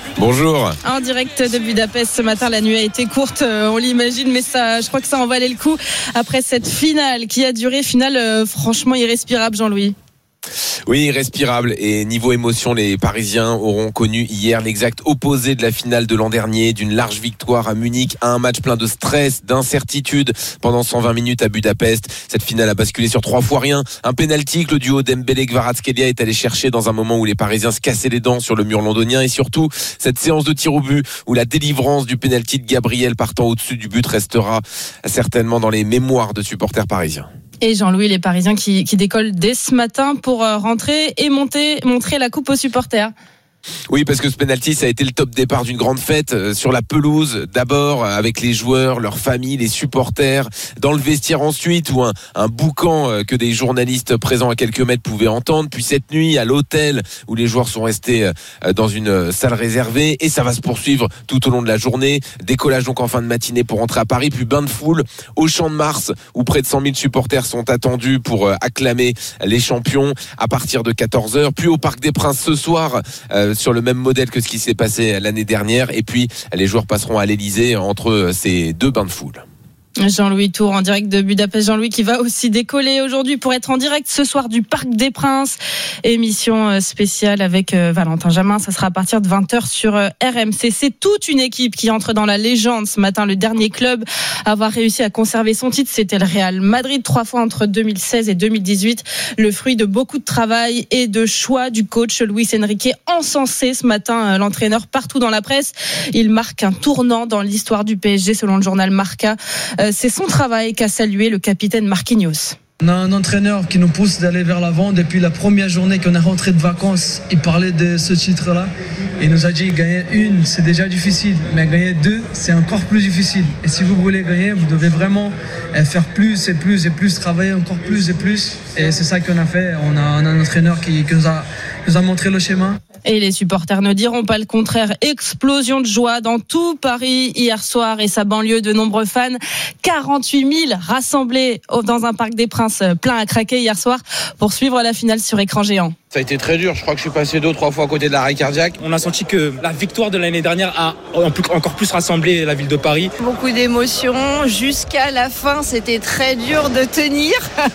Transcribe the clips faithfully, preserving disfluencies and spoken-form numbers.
Bonjour. En direct de Budapest ce matin, la nuit a été courte, on l'imagine, mais ça, je crois que ça en valait le coup après cette finale qui a duré, finale euh, franchement irrespirable, Jean-Louis. Oui, irrespirable. Et niveau émotion, les Parisiens auront connu hier l'exact opposé de la finale de l'an dernier, d'une large victoire à Munich, à un match plein de stress, d'incertitude pendant cent vingt minutes à Budapest. Cette finale a basculé sur trois fois rien. Un pénalty que le duo Dembélé-Kvaratskhelia est allé chercher dans un moment où les Parisiens se cassaient les dents sur le mur londonien, et surtout cette séance de tir au but où la délivrance du pénalty de Gabriel partant au-dessus du but restera certainement dans les mémoires de supporters parisiens. Et Jean-Louis, les Parisiens qui, qui décollent dès ce matin pour rentrer et monter, montrer la coupe aux supporters. Oui, parce que ce penalty, ça a été le top départ d'une grande fête euh, sur la pelouse, d'abord avec les joueurs, leurs familles, les supporters, dans le vestiaire ensuite, où un, un boucan euh, que des journalistes présents à quelques mètres pouvaient entendre, puis cette nuit à l'hôtel où les joueurs sont restés euh, dans une salle réservée, et ça va se poursuivre tout au long de la journée. Décollage donc en fin de matinée pour rentrer à Paris, puis bain de foule au Champ de Mars où près de cent mille supporters sont attendus pour euh, acclamer les champions à partir de quatorze heures, puis au Parc des Princes ce soir, euh, sur le même modèle que ce qui s'est passé l'année dernière, et puis les joueurs passeront à l'Elysée entre ces deux bains de foule. Jean-Louis Tour en direct de Budapest. Jean-Louis qui va aussi décoller aujourd'hui pour être en direct ce soir du Parc des Princes. Émission spéciale avec Valentin Jamin. Ça sera à partir de vingt heures sur R M C. C'est toute une équipe qui entre dans la légende ce matin. Le dernier club à avoir réussi à conserver son titre, c'était le Real Madrid, trois fois entre deux mille seize et deux mille dix-huit. Le fruit de beaucoup de travail et de choix du coach Luis Enrique, encensé ce matin l'entraîneur partout dans la presse. Il marque un tournant dans l'histoire du P S G selon le journal Marca. C'est son travail qu'a salué le capitaine Marquinhos. On a un entraîneur qui nous pousse d'aller vers l'avant. Depuis la première journée qu'on est rentré de vacances, il parlait de ce titre-là. Il nous a dit gagner une, c'est déjà difficile, mais gagner deux, c'est encore plus difficile. Et si vous voulez gagner, vous devez vraiment faire plus et plus et plus, travailler encore plus et plus. Et c'est ça qu'on a fait. On a, on a un entraîneur qui, qui nous, a, nous a montré le schéma. Et les supporters ne diront pas le contraire. Explosion de joie dans tout Paris hier soir et sa banlieue. De nombreux fans, quarante-huit mille rassemblés dans un Parc des Princes plein à craquer hier soir pour suivre la finale sur écran géant. Ça a été très dur, je crois que je suis passé deux ou trois fois à côté de l'arrêt cardiaque. On a senti que la victoire de l'année dernière a encore plus rassemblé la ville de Paris. Beaucoup d'émotions, jusqu'à la fin c'était très dur de tenir,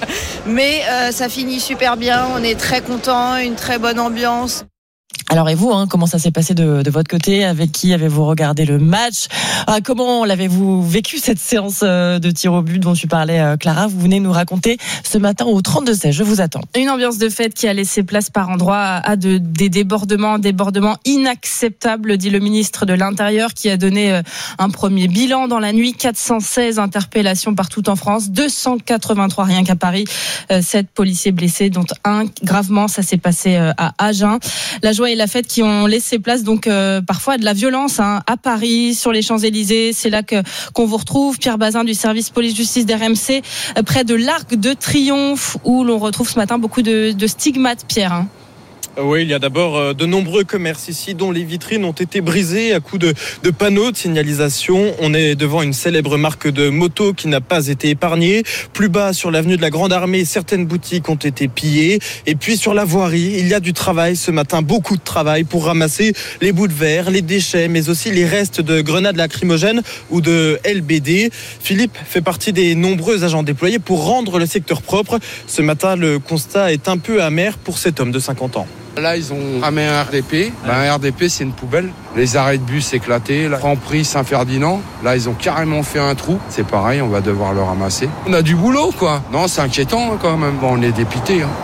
mais euh, ça finit super bien, on est très contents, une très bonne ambiance. Alors et vous, hein, comment ça s'est passé de, de votre côté? Avec qui avez-vous regardé le match? ah, Comment l'avez-vous vécu cette séance de tir au but dont tu parlais, Clara? Vous venez nous raconter ce matin au trente-deux seize, je vous attends. Une ambiance de fête qui a laissé place par endroits à de, des débordements, débordements inacceptables, dit le ministre de l'Intérieur, qui a donné un premier bilan dans la nuit. quatre cent seize interpellations partout en France, deux cent quatre-vingt-trois rien qu'à Paris. sept policiers blessés, dont un gravement. Ça s'est passé à Agen. La joie et la fête qui ont laissé place donc euh, parfois à de la violence hein, à Paris, sur les Champs-Élysées. C'est là que qu'on vous retrouve, Pierre Bazin du service police-justice d'R M C, euh, près de l'Arc de Triomphe, où l'on retrouve ce matin beaucoup de, de stigmates, Pierre. Hein. Oui, il y a d'abord de nombreux commerces ici dont les vitrines ont été brisées à coups de, de panneaux de signalisation. On est devant une célèbre marque de moto qui n'a pas été épargnée. Plus bas, sur l'avenue de la Grande Armée, certaines boutiques ont été pillées. Et puis sur la voirie, il y a du travail ce matin, beaucoup de travail pour ramasser les bouts de verre, les déchets, mais aussi les restes de grenades lacrymogènes ou de L B D. Philippe fait partie des nombreux agents déployés pour rendre le secteur propre. Ce matin, le constat est un peu amer pour cet homme de cinquante ans. Là, ils ont ramé un R D P. Ben, un R D P, c'est une poubelle. Les arrêts de bus éclatés. La Franprix Saint-Ferdinand. Là, ils ont carrément fait un trou. C'est pareil, on va devoir le ramasser. On a du boulot, quoi. Non, c'est inquiétant, hein, quand même. Bon, on est dépité. Hein.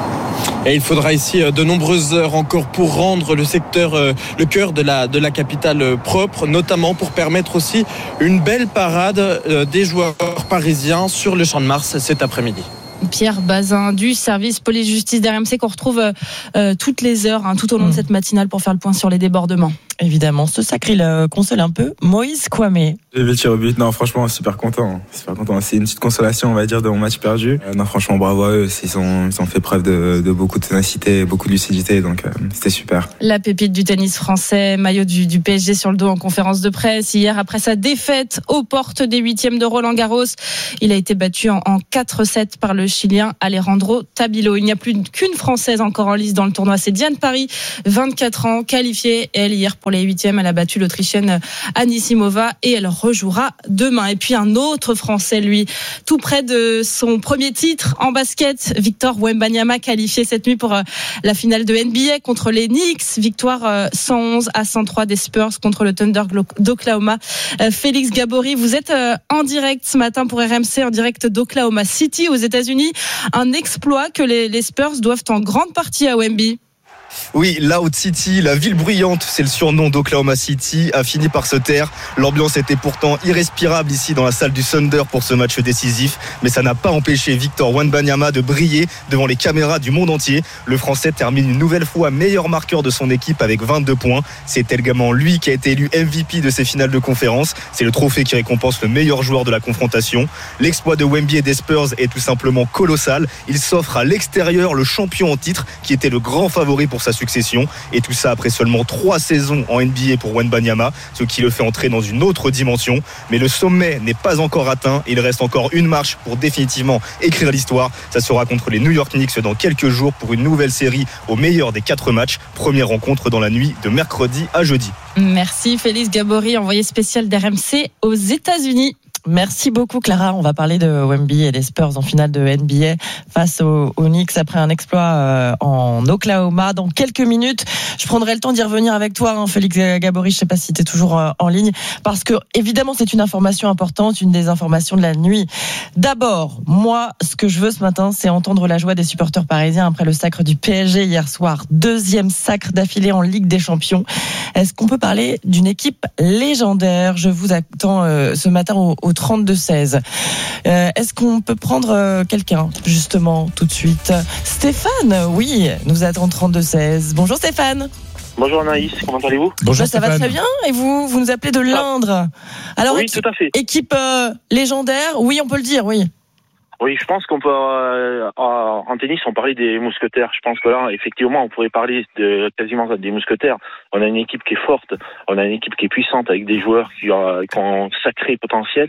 Et il faudra ici de nombreuses heures encore pour rendre le secteur, le cœur de la, de la capitale propre, notamment pour permettre aussi une belle parade des joueurs parisiens sur le Champ de Mars cet après-midi. Pierre Bazin du service police-justice d'R M C qu'on retrouve euh, toutes les heures, hein, tout au long mmh. de cette matinale pour faire le point sur les débordements. Évidemment, ce sacré le console un peu. Moïse Kouamé. J'ai vu le tir au but. Non, franchement, super content. Super content. C'est une petite consolation, on va dire, de mon match perdu. Euh, non, franchement, bravo à eux. Ils ont, ils ont fait preuve de, de beaucoup de ténacité, beaucoup de lucidité. Donc, euh, c'était super. La pépite du tennis français, maillot du, du P S G sur le dos en conférence de presse. Hier, après sa défaite aux portes des huitièmes de Roland-Garros, il a été battu en, en quatre sept par le Chilien Alejandro Tabilo. Il n'y a plus qu'une Française encore en lice dans le tournoi. C'est Diane Paris, vingt-quatre ans, qualifiée, elle, hier, pour les huitièmes. Elle a battu l'Autrichienne Anisimova et elle rejouera demain. Et puis un autre Français, lui, tout près de son premier titre en basket, Victor Wembanyama, qualifié cette nuit pour la finale de N B A contre les Knicks. Victoire cent onze à cent trois des Spurs contre le Thunder d'Oklahoma. Félix Gabory, vous êtes en direct ce matin pour R M C, en direct d'Oklahoma City aux États-Unis. Un exploit que les, les Spurs doivent en grande partie à Wemby. Oui, Loud City, la ville bruyante, c'est le surnom d'Oklahoma City, a fini par se taire. L'ambiance était pourtant irrespirable ici dans la salle du Thunder pour ce match décisif, mais ça n'a pas empêché Victor Wembanyama de briller devant les caméras du monde entier. Le Français termine une nouvelle fois meilleur marqueur de son équipe avec vingt-deux points. C'est également lui qui a été élu M V P de ces finales de conférence. C'est le trophée qui récompense le meilleur joueur de la confrontation. L'exploit de Wemby et des Spurs est tout simplement colossal. Il s'offre à l'extérieur le champion en titre qui était le grand favori pour sa succession, et tout ça après seulement trois saisons en N B A pour Wembanyama, ce qui le fait entrer dans une autre dimension. Mais le sommet n'est pas encore atteint, il reste encore une marche pour définitivement écrire l'histoire. Ça sera contre les New York Knicks dans quelques jours pour une nouvelle série au meilleur des quatre matchs. Première rencontre dans la nuit de mercredi à jeudi. Merci Félix Gabory, envoyé spécial d'R M C aux États-Unis. Merci beaucoup Clara. On va parler de Wemby et des Spurs en finale de N B A face aux, aux Knicks après un exploit euh, en Oklahoma. Dans quelques minutes, je prendrai le temps d'y revenir avec toi, hein, Félix Gabory. Je ne sais pas si tu es toujours euh, en ligne, parce que évidemment c'est une information importante, une des informations de la nuit. D'abord, moi, ce que je veux ce matin, c'est entendre la joie des supporters parisiens après le sacre du P S G hier soir. Deuxième sacre d'affilée en Ligue des Champions. Est-ce qu'on peut parler d'une équipe légendaire ? Je vous attends euh, ce matin au, au trente-deux seize. Euh, est-ce qu'on peut prendre euh, quelqu'un, justement, tout de suite ? Stéphane, oui, nous attend trente-deux seize. Bonjour Stéphane. Bonjour Anaïs, comment allez-vous ? Bonjour, ça Stéphane. Va très bien, et vous, vous nous appelez de l'Indre. Alors, oui, équipe, tout à fait. Équipe euh, légendaire, oui, on peut le dire, oui. Oui, je pense qu'on peut, euh, en tennis, on parlait des mousquetaires. Je pense que là, effectivement, on pourrait parler de quasiment des mousquetaires. On a une équipe qui est forte, on a une équipe qui est puissante avec des joueurs qui ont, qui ont un sacré potentiel.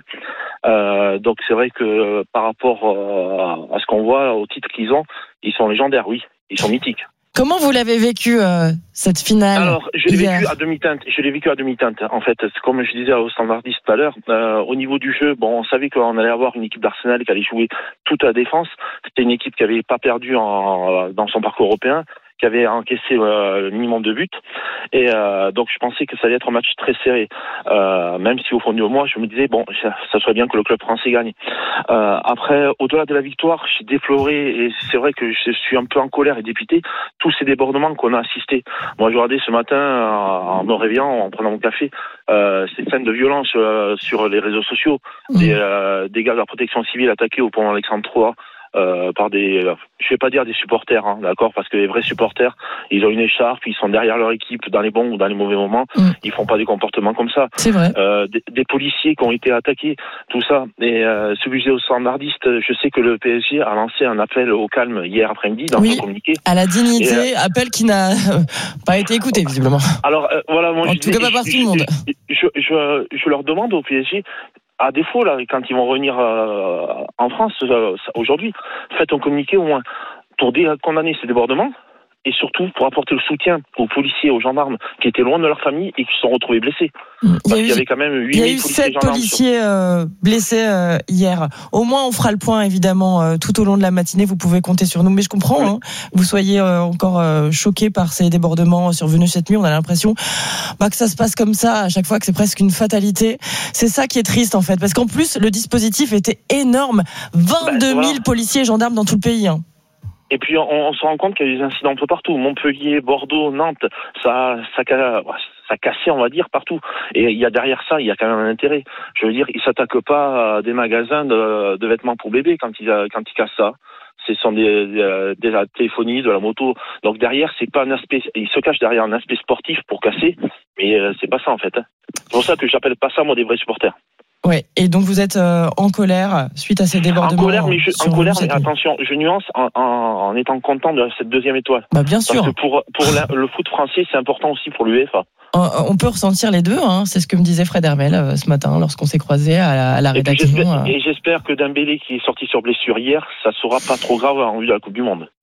Euh, donc c'est vrai que par rapport à ce qu'on voit, au titre qu'ils ont, ils sont légendaires, oui, ils sont mythiques. Comment vous l'avez vécu euh, cette finale ? Alors, je l'ai vécu à demi-teinte. Je l'ai vécu à demi-teinte. En fait, comme je disais au standardiste tout à l'heure, euh, au niveau du jeu, bon, on savait qu'on allait avoir une équipe d'Arsenal qui allait jouer toute la défense. C'était une équipe qui avait pas perdu en, dans son parcours européen, qui avait encaissé euh, le minimum de buts. Et euh, donc, je pensais que ça allait être un match très serré. Euh, même si au fond de moi, je me disais, bon, ça, ça serait bien que le club français gagne. Euh, après, au-delà de la victoire, j'ai déploré, et c'est vrai que je suis un peu en colère et dépité, tous ces débordements qu'on a assistés. Moi, je regardais ce matin, en me réveillant, en prenant mon café, euh, ces scènes de violence euh, sur les réseaux sociaux, mmh. des, euh, des gars de la protection civile attaqués au pont Alexandre trois. Euh, par des, je vais pas dire des supporters, hein, d'accord, parce que les vrais supporters, ils ont une écharpe, ils sont derrière leur équipe dans les bons ou dans les mauvais moments, mmh. ils font pas des comportements comme ça. C'est vrai. Euh, des, des policiers qui ont été attaqués, tout ça. Et euh, ce budget au standardiste, je sais que le P S G a lancé un appel au calme hier après-midi dans oui, son communiqué. À la dignité, et, euh, appel qui n'a pas été écouté visiblement. Alors euh, voilà, moi en je tout cas pas par tout le monde. Je, je, je, je leur demande au P S G. À défaut, là, quand ils vont revenir euh, en France euh, aujourd'hui, faites un communiqué au moins pour condamner ces débordements et surtout pour apporter le soutien aux policiers, aux gendarmes qui étaient loin de leur famille et qui se sont retrouvés blessés. Parce il y, a qu'il y eu, avait quand même huit il y a mille eu policiers sept policiers euh, blessés euh, hier. Au moins, on fera le point évidemment euh, tout au long de la matinée. Vous pouvez compter sur nous. Mais je comprends, oui. hein, vous soyez euh, encore euh, choqués par ces débordements survenus cette nuit. On a l'impression bah, que ça se passe comme ça à chaque fois, que c'est presque une fatalité. C'est ça qui est triste en fait, parce qu'en plus le dispositif était énorme. vingt-deux mille ben, voilà. policiers et gendarmes dans tout le pays. Hein. Et puis on, on se rend compte qu'il y a des incidents un peu partout. Montpellier, Bordeaux, Nantes, ça, ça, ça cassait, on va dire, partout. Et il y a derrière ça, il y a quand même un intérêt. Je veux dire, ils s'attaquent pas à des magasins de, de vêtements pour bébés quand ils, quand ils cassent ça. Ce sont des, des, des la téléphonie, de la moto. Donc derrière, c'est pas un aspect. Ils se cachent derrière un aspect sportif pour casser, mais c'est pas ça en fait. C'est pour ça que j'appelle pas ça moi des vrais supporters. Ouais, et donc vous êtes euh, en colère suite à ces débordements. En colère, mais, je, en colère, mais attention, je nuance en, en, en étant content de cette deuxième étoile. Bah bien sûr. Parce que pour, pour la, le foot français, c'est important aussi pour l'UEFA. On peut ressentir les deux, hein. C'est ce que me disait Fred Hermel euh, ce matin lorsqu'on s'est croisés à la, à la rédaction. Et j'espère, euh... et j'espère que Dembélé qui est sorti sur blessure hier, ça sera pas trop grave en vue de la Coupe du Monde.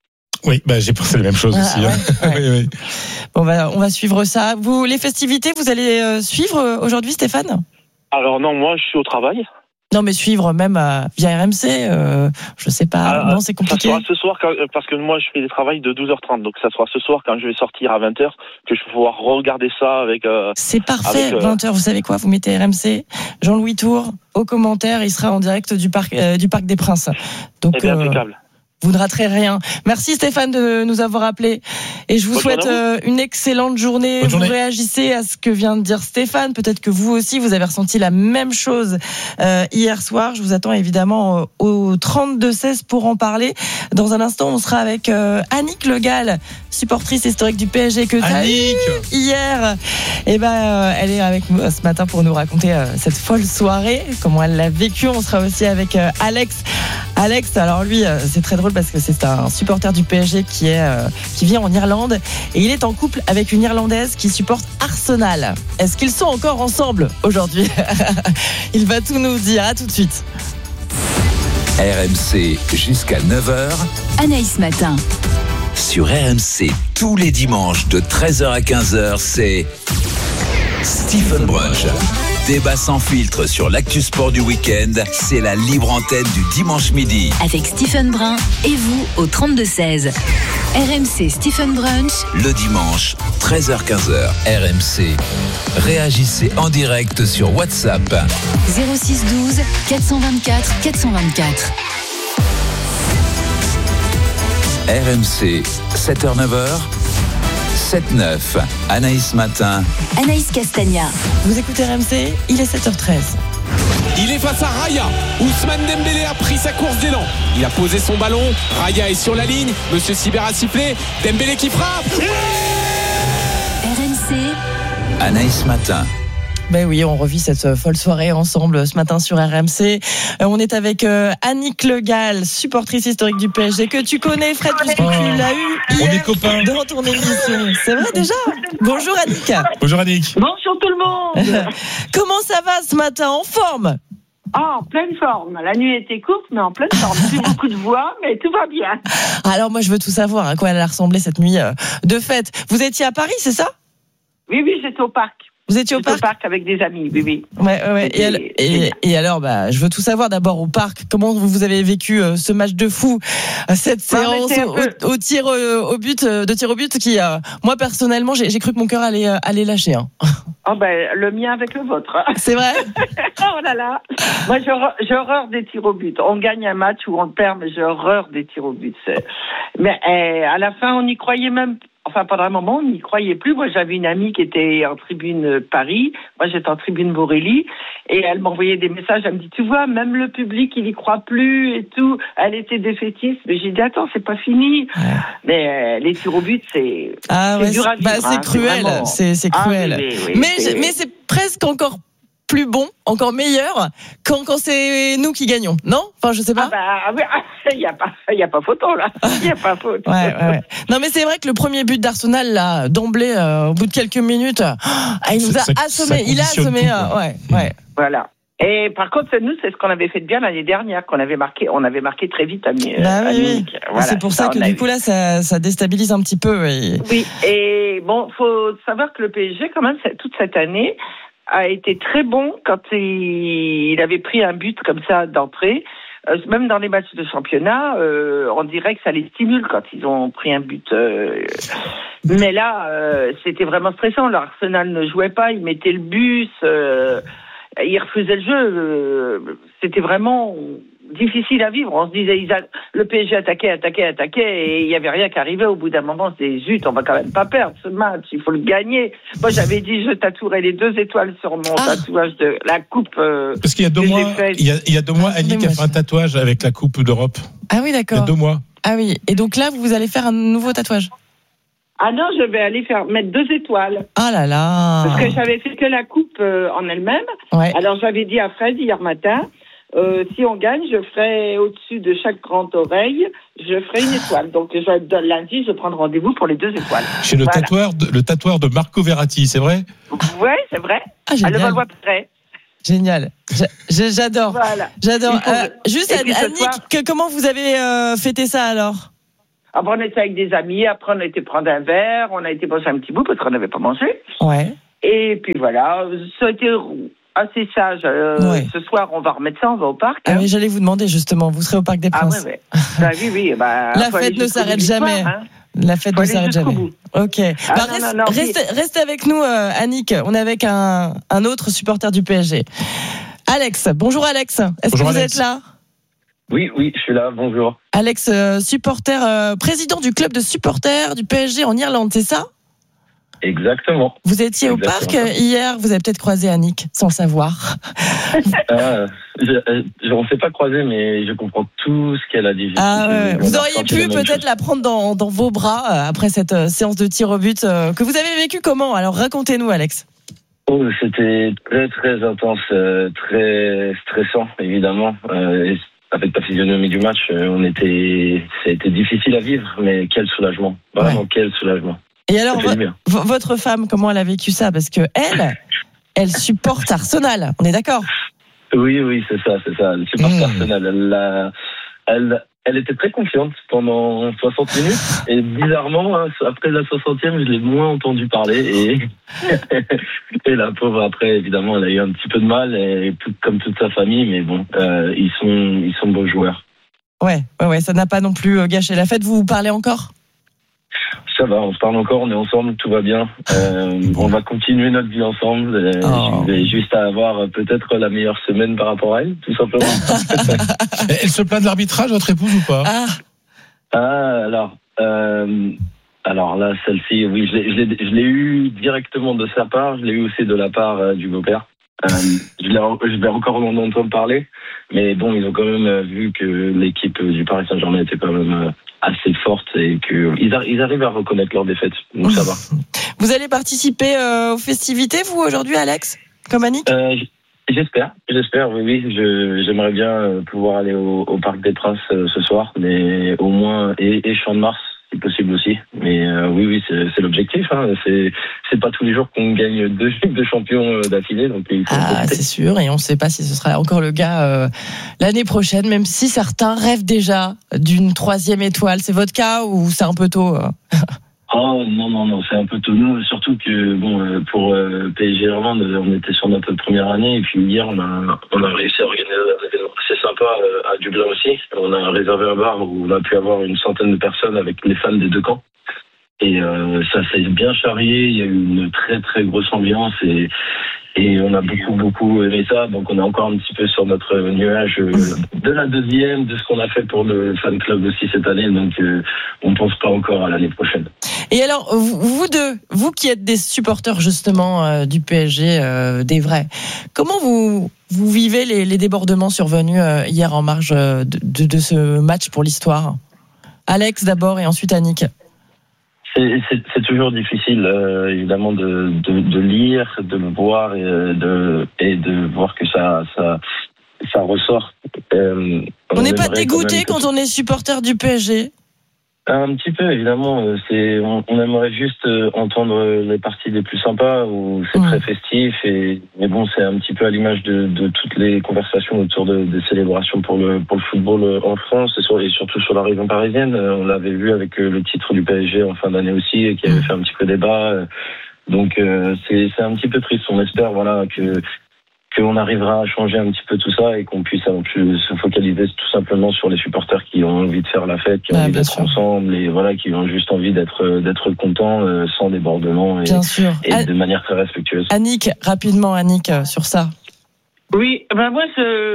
Oui, bah, j'ai pensé la même chose Ah, aussi. ouais, hein. ouais. oui, oui. Bon, bah, on va suivre ça. Vous, les festivités, vous allez euh, suivre aujourd'hui, Stéphane ? Alors non, moi je suis au travail. Non, mais suivre même euh, via R M C, euh, je sais pas. Ah, non, c'est compliqué. Ça sera ce soir, quand, parce que moi je fais des travails de douze heures trente, donc ça sera ce soir quand je vais sortir à vingt heures que je vais pouvoir regarder ça avec. Euh, c'est parfait, avec, euh... vingt heures, vous savez quoi ? Vous mettez R M C, Jean-Louis Tour, au commentaire, il sera en direct du parc, euh, du Parc des Princes. Donc, eh bien, euh, impeccable. vous ne raterez rien. Merci Stéphane de nous avoir appelés. Et je vous Bonne souhaite journée une excellente journée. Bonne journée. Vous réagissez à ce que vient de dire Stéphane. Peut-être que vous aussi, vous avez ressenti la même chose euh, hier soir. Je vous attends évidemment euh, au trente-deux seize pour en parler. Dans un instant, on sera avec euh, Annick Le Gall, supportrice historique du P S G que tu as eu hier. Et ben, euh, elle est avec nous ce matin pour nous raconter euh, cette folle soirée, comment elle l'a vécue. On sera aussi avec euh, Alex. Alex, alors lui, euh, c'est très drôle parce que c'est un supporter du P S G qui est euh, qui vit en Irlande et il est en couple avec une Irlandaise qui supporte Arsenal. Est-ce qu'ils sont encore ensemble aujourd'hui ? Il va tout nous dire. À tout de suite. R M C jusqu'à neuf heures. Anaïs Matin. Sur R M C, tous les dimanches de treize heures à quinze heures, c'est Stephen Brunch. Débat sans filtre sur l'actu sport du week-end, c'est la libre antenne du dimanche midi. Avec Stephen Brun et vous au trente-deux seize. R M C Stephen Brunch. Le dimanche, treize heures quinze heures, R M C. Réagissez en direct sur WhatsApp. zéro six douze quatre cent vingt-quatre quatre cent vingt-quatre. R M C, sept heures neuf heures. sept neuf, Anaïs Matin. Anaïs Castagna. Vous écoutez R M C, il est sept heures treize. Il est face à Raya. Ousmane Dembélé a pris sa course d'élan. Il a posé son ballon. Raya est sur la ligne. Monsieur Sibert a sifflé. Dembélé qui frappe. R M C. Anaïs Matin. Ben oui, on revit cette folle soirée ensemble ce matin sur R M C. Euh, on est avec euh, Annick Le Gall, supportrice historique du P S G que tu connais, Fred, puisque Oh, tu l'as eu on hier est copains. dans ton émission. C'est vrai déjà ? Bonjour Annick. Bonjour Annick. Bonjour tout le monde. Comment ça va ce matin ? En forme ? Ah, en pleine forme. La nuit était courte, mais en pleine forme. Plus beaucoup de voix, mais tout va bien. Alors moi je veux tout savoir, à quoi elle a ressemblé cette nuit euh, de fête. Vous étiez à Paris, c'est ça ? Oui, oui, j'étais au parc. Vous étiez au J'étais parc, au parc avec des amis, oui, oui. Ouais, ouais, ouais. Et, al- et, et alors, bah, je veux tout savoir d'abord au parc. Comment vous avez vécu euh, ce match de fou, euh, cette séance était un au, peu- au, au tir euh, au but, euh, de tir au but, qui, euh, moi personnellement, j'ai, j'ai cru que mon cœur allait, euh, allait lâcher. Hein. Oh ben, le mien avec le vôtre. C'est vrai ? Oh là là. Moi, j'ai horreur- j'ai horreur des tirs au but. On gagne un match ou on perd, mais j'ai horreur des tirs au but. C'est... Mais eh, à la fin, on y croyait même. Enfin, pendant un moment, on n'y croyait plus. Moi, j'avais une amie qui était en tribune Paris. Moi, j'étais en tribune Borély. Et elle m'envoyait des messages. Elle me dit, tu vois, même le public, il y croit plus et tout. Elle était défaitiste. Mais j'ai dit, attends, c'est pas fini. Ouais. Mais euh, les tirs au but, c'est, ah, c'est ouais, dur à vivre. Bah, c'est hein, cruel. c'est, vraiment... c'est, c'est cruel. Ah, oui, oui, oui, mais, c'est... mais c'est presque encore plus bon, encore meilleur quand, quand c'est nous qui gagnons, non ? Enfin, je sais pas. Ah bah, il n'y a pas, il y a pas photo là. Il y a pas photo. Ouais, ouais, ouais. Non, mais c'est vrai que le premier but d'Arsenal là, d'emblée, euh, au bout de quelques minutes, oh, il nous a ça, assommé. Ça il a assommé. tout, euh, ouais, ouais. Voilà. Et par contre, nous, c'est ce qu'on avait fait de bien l'année dernière, qu'on avait marqué, on avait marqué très vite à, Mi- bah, à oui, Munich. Oui. Voilà, c'est pour ça, ça que du vu. coup là, ça, ça déstabilise un petit peu. Et... Oui. Et bon, faut savoir que le P S G, quand même, toute cette année, a été très bon quand il, il avait pris un but comme ça d'entrée. Euh, même dans les matchs de championnat, euh, on dirait que ça les stimule quand ils ont pris un but. Euh, mais là, euh, c'était vraiment stressant. L'Arsenal ne jouait pas, il mettait le bus, euh, il refusait le jeu. Euh, c'était vraiment difficile à vivre. On se disait, ils a... le P S G attaquait, attaquait, attaquait, et il n'y avait rien qui arrivait. Au bout d'un moment, c'est zut, on va quand même pas perdre ce match, il faut le gagner. Moi, j'avais dit, je tatouerai les deux étoiles sur mon ah. tatouage de la coupe. Euh, Parce qu'il y a deux mois, il y a, il y a deux mois, ah, Annick a fait un tatouage avec la Coupe d'Europe. Ah oui, d'accord. Il y a deux mois. Ah oui, et donc là, vous allez faire un nouveau tatouage? Ah non, je vais aller faire mettre deux étoiles. Ah là là. Parce que j'avais fait que la coupe euh, en elle-même. Ouais. Alors j'avais dit à Fred hier matin, euh, si on gagne, je ferai au-dessus de chaque grande oreille, je ferai une étoile. Donc je, lundi, je prends rendez-vous pour les deux étoiles. Chez le, voilà. tatoueur de, le tatoueur de Marco Verratti, c'est vrai? Oui, c'est vrai. Ah, à le Valois près. Génial. J'adore. Voilà. J'adore. Euh, juste, Annick, que, comment vous avez euh, fêté ça alors? Après, on était avec des amis, après, on a été prendre un verre, on a été manger un petit bout parce qu'on n'avait pas mangé. Ouais. Et puis voilà, ça a été assez sage. Euh, ouais. Ce soir, on va remettre ça, on va au parc. Ah hein. Oui, j'allais vous demander justement, vous serez au Parc des Princes. Ah ouais, ouais. Bah, oui, oui. Bah, La fête ne s'arrête jamais. Hein. La fête ne s'arrête jamais. Bout. Ok. Ah, bah, non, reste, non, non, restez, mais... restez avec nous, euh, Annick. On est avec un, un autre supporter du P S G. Alex. Bonjour Alex. Est-ce bonjour, que vous Alex. êtes là ? Oui, oui, je suis là. Bonjour. Alex, euh, supporter, euh, président du club de supporters du P S G en Irlande, c'est ça ? Exactement. Vous étiez Exactement. au parc hier, vous avez peut-être croisé Annick, sans le savoir. ah, je, je, on ne s'est pas croisé, mais je comprends tout ce qu'elle a dit. Ah, ouais. Vous auriez pu peut-être la prendre dans, dans vos bras euh, après cette euh, séance de tir au but euh, que vous avez vécu comment ? Alors racontez-nous, Alex. Oh, c'était très très intense, euh, très stressant évidemment. Euh, et avec la physionomie du match, euh, on était, ça a été difficile à vivre, mais quel soulagement, vraiment ouais. quel soulagement. Et alors, v- votre femme, comment elle a vécu ça ? Parce que elle, elle supporte Arsenal. On est d'accord ? Oui, oui, c'est ça, c'est ça. Elle supporte mmh. Arsenal. Elle, a, elle, elle était très confiante pendant soixante minutes. Et bizarrement, après la soixantième, je l'ai moins entendu parler. Et, et la pauvre, après, évidemment, elle a eu un petit peu de mal, et tout, comme toute sa famille. Mais bon, euh, ils sont, ils sont beaux joueurs. Ouais, ouais, ouais, ça n'a pas non plus gâché la fête. Vous vous parlez encore ? Ça va, on se parle encore, on est ensemble, tout va bien. Euh, on va continuer notre vie ensemble. Euh, oh. Je vais juste avoir peut-être la meilleure semaine par rapport à elle, tout simplement. Elle se plaint de l'arbitrage, votre épouse, ou pas ? Ah, ah alors, euh, alors là, celle-ci, oui, je l'ai, je, l'ai, je l'ai eu directement de sa part, je l'ai eu aussi de la part euh, du beau-père. Euh, je, l'ai, je vais encore en entendre parler, mais bon, ils ont quand même vu que l'équipe du Paris Saint-Germain était quand même... Euh, assez forte et qu'ils ils arrivent à reconnaître leur défaite. Donc ça va. Vous allez participer euh, aux festivités, vous, aujourd'hui, Alex ? Comme Annick ? euh, J'espère, j'espère, oui, oui. Je, j'aimerais bien pouvoir aller au, au Parc des Princes euh, ce soir, mais au moins, et, et Champ de Mars, si possible aussi. Mais euh, oui, oui, c'est, c'est l'objectif. Hein. C'est, c'est pas tous les jours qu'on gagne deux Ligues de champions d'affilée. Donc il faut ah, c'est sûr. Et on ne sait pas si ce sera encore le cas euh, l'année prochaine, même si certains rêvent déjà d'une troisième étoile. C'est votre cas ou c'est un peu tôt euh Oh non, non, non, c'est un peu tôt. Nous, surtout que bon, pour euh, P S G Irlande, on était sur notre première année. Et puis hier, on a, on a réussi à organiser un événement assez sympa à Dublin aussi. On a réservé un bar où on a pu avoir une centaine de personnes avec les fans des deux camps. Et euh, ça s'est bien charrié, il y a eu une très très grosse ambiance et, et on a beaucoup beaucoup aimé ça. Donc on est encore un petit peu sur notre nuage de la deuxième, de ce qu'on a fait pour le fan club aussi cette année. Donc euh, on ne pense pas encore à l'année prochaine. Et alors vous, vous deux, vous qui êtes des supporters justement euh, du P S G, euh, des vrais, comment vous vous vivez les, les débordements survenus euh, hier en marge de, de, de ce match pour l'histoire ? Alex d'abord et ensuite Annick. C'est, c'est, c'est toujours difficile, euh, évidemment, de, de, de lire, de le voir et de, et de voir que ça, ça, ça ressort. Euh, on n'est pas dégoûté quand, quand on est supporter du P S G ? Un petit peu, évidemment. C'est, on, on aimerait juste entendre les parties les plus sympas où c'est mmh. très festif. Et, mais bon, c'est un petit peu à l'image de, de toutes les conversations autour de, des célébrations pour le, pour le football en France et, sur, et surtout sur la région parisienne. On l'avait vu avec le titre du P S G en fin d'année aussi et qui avait fait un petit peu débat. Donc, euh, c'est, c'est un petit peu triste. On espère, voilà, que, qu'on arrivera à changer un petit peu tout ça et qu'on puisse se focaliser tout simplement sur les supporters qui ont envie de faire la fête, qui ont ouais, envie d'être sûr. ensemble et voilà, qui ont juste envie d'être d'être contents euh, sans débordement et, et An- de manière très respectueuse. Annick, rapidement Annick, sur ça. Oui, ben moi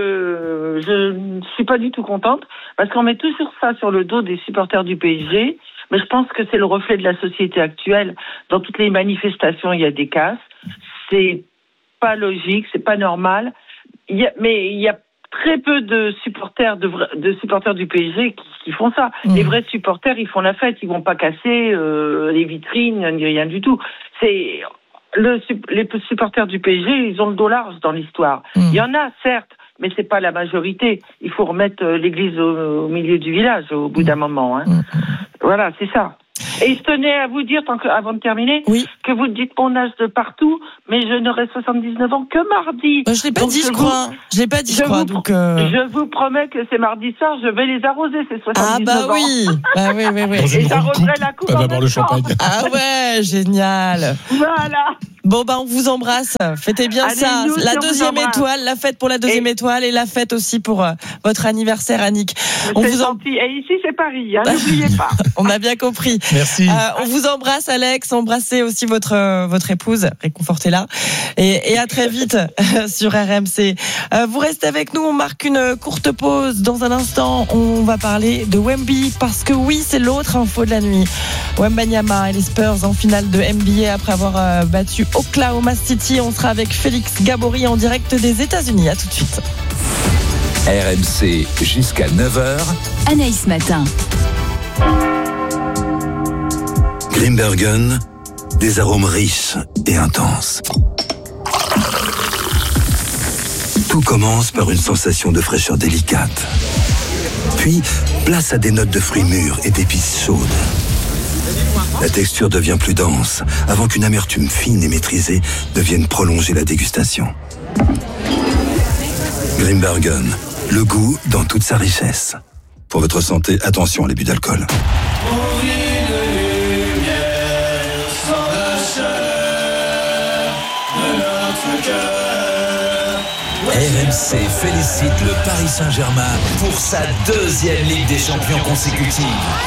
je je ne suis pas du tout contente parce qu'on met toujours ça sur le dos des supporters du P S G, mais je pense que c'est le reflet de la société actuelle. Dans toutes les manifestations, il y a des casses. C'est pas logique, c'est pas normal. Il y a, mais il y a très peu de supporters de, de supporters du P S G qui, qui font ça. Mmh. Les vrais supporters, ils font la fête, ils vont pas casser euh, les vitrines, ni rien du tout. C'est le, les supporters du P S G, ils ont le dos large dans l'histoire. Mmh. Il y en a, certes, mais c'est pas la majorité. Il faut remettre l'église au, au milieu du village au bout d'un moment. Hein. Mmh. Voilà, c'est ça. Et je tenais à vous dire, tant que, avant de terminer, oui. que que vous dites mon âge de partout, mais je n'aurai soixante-dix-neuf ans que mardi. Bah, je l'ai pas donc dit, je, je crois. Vous, je l'ai pas dit, je, je crois. Vous, donc euh... je vous promets que c'est mardi soir, je vais les arroser, ces soixante-dix-neuf ans. Ah bah oui, bah oui, oui, oui. Et j'arroserai la coupe en même temps. Ah ouais, génial. Voilà. Bon bah on vous embrasse, fêtez bien Allez, ça, nous, la deuxième étoile, la fête pour la deuxième et... étoile et la fête aussi pour euh, votre anniversaire Annick. On vous en... Et ici c'est Paris, hein, n'oubliez pas. On a bien compris. Merci. Euh, on vous embrasse Alex, embrassez aussi votre euh, votre épouse, réconfortez-la et, et à très vite sur R M C. Euh, vous restez avec nous, on marque une courte pause. Dans un instant, on va parler de Wemby parce que oui, c'est l'autre info de la nuit. Wembanyama et les Spurs en finale de N B A après avoir euh, battu Oklahoma City. On sera avec Félix Gabory en direct des États-Unis. À tout de suite. R M C jusqu'à neuf heures. Anaïs Matin. Grimbergen, des arômes riches et intenses. Tout commence par une sensation de fraîcheur délicate. Puis, place à des notes de fruits mûrs et d'épices chaudes. La texture devient plus dense avant qu'une amertume fine et maîtrisée devienne prolonger la dégustation. Grimbergen, le goût dans toute sa richesse. Pour votre santé, attention à l'abus d'alcool. R M C félicite le Paris Saint-Germain pour sa deuxième Ligue des Champions consécutive.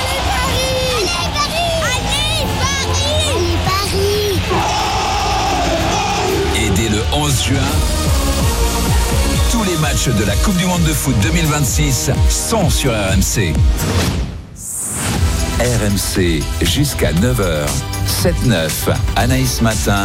Et dès le onze juin, tous les matchs de la Coupe du Monde de foot deux mille vingt-six sont sur R M C. R M C jusqu'à neuf heures, sept neuf, Anaïs Matin.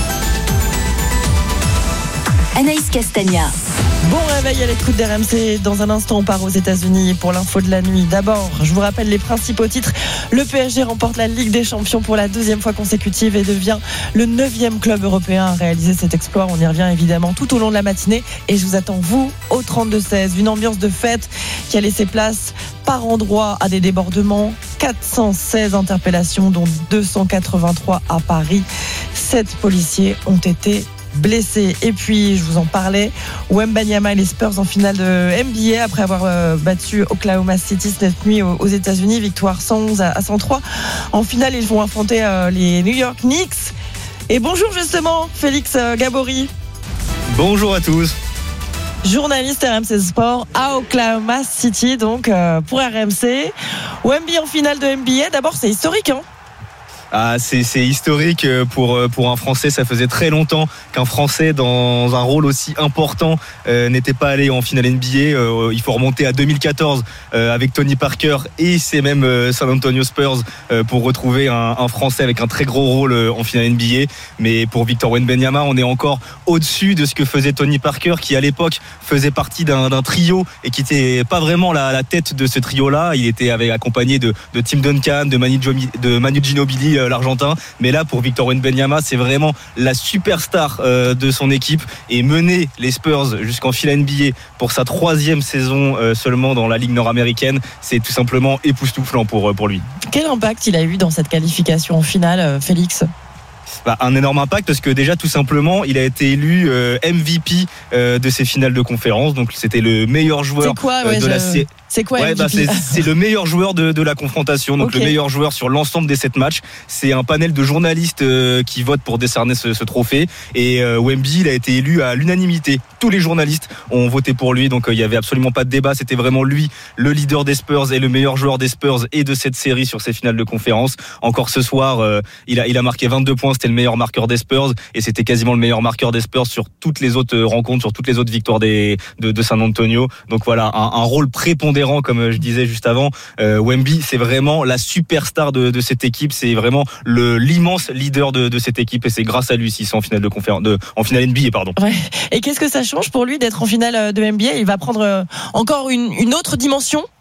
Anaïs Castagna. Bon réveil à l'écoute d'R M C. Dans un instant, on part aux États-Unis pour l'info de la nuit. D'abord, je vous rappelle les principaux titres. Le P S G remporte la Ligue des Champions pour la deuxième fois consécutive et devient le neuvième club européen à réaliser cet exploit. On y revient évidemment tout au long de la matinée. Et je vous attends, vous, au trente-deux seize. Une ambiance de fête qui a laissé place par endroits à des débordements. quatre cent seize interpellations, dont deux cent quatre-vingt-trois à Paris. sept policiers ont été blessé. Et puis, je vous en parlais, Wembanyama et les Spurs en finale de N B A après avoir euh, battu Oklahoma City cette nuit aux, aux États-Unis, victoire cent onze à cent trois. En finale, ils vont affronter euh, les New York Knicks. Et bonjour justement, Félix euh, Gabory. Bonjour à tous. Journaliste R M C Sport à Oklahoma City, donc euh, pour R M C. Wemby en finale de N B A, d'abord c'est historique, hein. Ah, c'est, c'est historique pour, pour un Français. Ça faisait très longtemps qu'un Français dans un rôle aussi important euh, n'était pas allé en finale N B A. Euh, il faut remonter à deux mille quatorze euh, avec Tony Parker et c'est même euh, San Antonio Spurs euh, pour retrouver un, un Français avec un très gros rôle euh, en finale N B A. Mais pour Victor Wembanyama, on est encore au-dessus de ce que faisait Tony Parker, qui à l'époque faisait partie d'un, d'un trio et qui n'était pas vraiment la, la tête de ce trio-là. Il était avec, accompagné de, de Tim Duncan, de Manu, de Manu Ginobili, l'Argentin, mais là pour Victor Wembanyama c'est vraiment la superstar euh, de son équipe et mener les Spurs jusqu'en finale N B A pour sa troisième saison euh, seulement dans la Ligue nord-américaine, c'est tout simplement époustouflant pour, pour lui. Quel impact il a eu dans cette qualification en finale, Félix ? Bah, un énorme impact parce que déjà tout simplement il a été élu euh, M V P euh, de ces finales de conférence, donc c'était le meilleur joueur c'est quoi, ouais, euh, de je... la série. C'est quoi ouais, bah c'est, c'est le meilleur joueur de, de la confrontation, donc okay. Le meilleur joueur sur l'ensemble des sept matchs. C'est un panel de journalistes euh, qui votent pour décerner ce, ce trophée. Et euh, Wemby, il a été élu à l'unanimité. Tous les journalistes ont voté pour lui, donc il euh, n'y avait absolument pas de débat. C'était vraiment lui, le leader des Spurs et le meilleur joueur des Spurs et de cette série sur ces finales de conférence. Encore ce soir, euh, il a il a marqué vingt-deux points. C'était le meilleur marqueur des Spurs et c'était quasiment le meilleur marqueur des Spurs sur toutes les autres rencontres, sur toutes les autres victoires des de, de San Antonio. Donc voilà, un, un rôle prépondérant comme je disais juste avant. Euh, Wemby, c'est vraiment la superstar de, de cette équipe. C'est vraiment le l'immense leader de, de cette équipe et c'est grâce à lui s'ils sont en finale de conférence, de, en finale N B A, pardon. Ouais. Et qu'est-ce que ça change pour lui d'être en finale de N B A ? Il va prendre encore une, une autre dimension.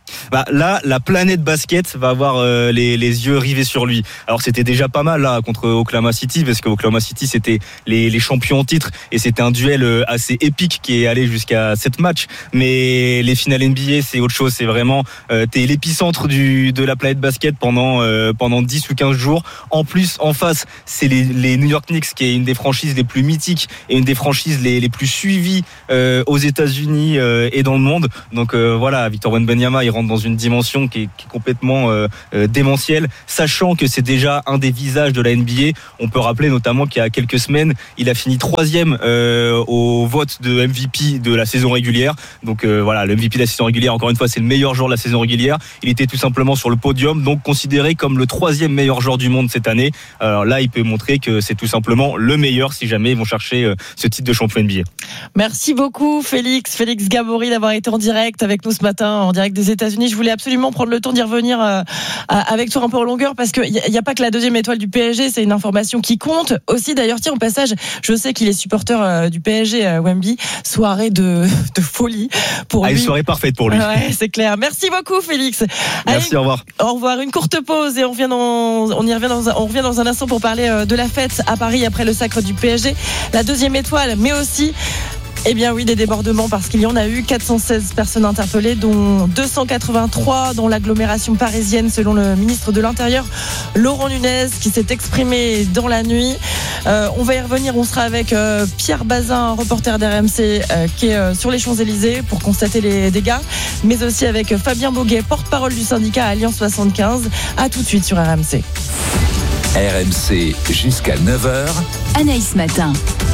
Bah là, la planète basket va avoir euh, les, les yeux rivés sur lui. Alors c'était déjà pas mal là contre Oklahoma City, parce que Oklahoma City c'était les, les champions en titre et c'était un duel assez épique qui est allé jusqu'à sept matchs. Mais les finales N B A c'est autre chose, c'est vraiment euh, t'es l'épicentre du de la planète basket pendant euh, pendant dix ou quinze jours. En plus en face c'est les, les New York Knicks, qui est une des franchises les plus mythiques et une des franchises les, les plus suivies euh, aux États-Unis euh, et dans le monde. Donc euh, voilà, Victor Wembanyama il rentre dans une dimension qui est, qui est complètement euh, euh, démentielle, sachant que c'est déjà un des visages de la N B A. On peut rappeler notamment qu'il y a quelques semaines, il a fini troisième euh, au vote de M V P de la saison régulière. Donc euh, voilà, le M V P de la saison régulière, encore une fois, c'est le meilleur joueur de la saison régulière. Il était tout simplement sur le podium, donc considéré comme le troisième meilleur joueur du monde cette année. Alors là, il peut montrer que c'est tout simplement le meilleur si jamais ils vont chercher euh, ce titre de champion N B A. Merci beaucoup Félix, Félix Gabory d'avoir été en direct avec nous ce matin, en direct des États-Unis. Je voulais absolument prendre le temps d'y revenir euh, avec toi un peu en longueur, parce qu'il n'y a, y a pas que la deuxième étoile du P S G, c'est une information qui compte aussi. D'ailleurs, tiens, au passage, je sais qu'il est supporter euh, du P S G à Wembley, soirée de, de folie pour ah, lui. Une soirée parfaite pour lui. Ouais, c'est clair. Merci beaucoup Félix. Merci, allez, au revoir. Au revoir. Une courte pause et on revient dans, on y revient dans, on revient dans un instant pour parler de la fête à Paris après le sacre du P S G, la deuxième étoile, mais aussi eh bien oui, des débordements, parce qu'il y en a eu quatre cent seize personnes interpellées, dont deux cent quatre-vingt-trois dans l'agglomération parisienne, selon le ministre de l'Intérieur Laurent Nunez, qui s'est exprimé dans la nuit. Euh, on va y revenir, on sera avec euh, Pierre Bazin, reporter d'R M C, euh, qui est euh, sur les Champs-Élysées pour constater les dégâts, mais aussi avec Fabien Boguet, porte-parole du syndicat Alliance soixante-quinze. À tout de suite sur R M C. R M C jusqu'à neuf heures. Anaïs Matin.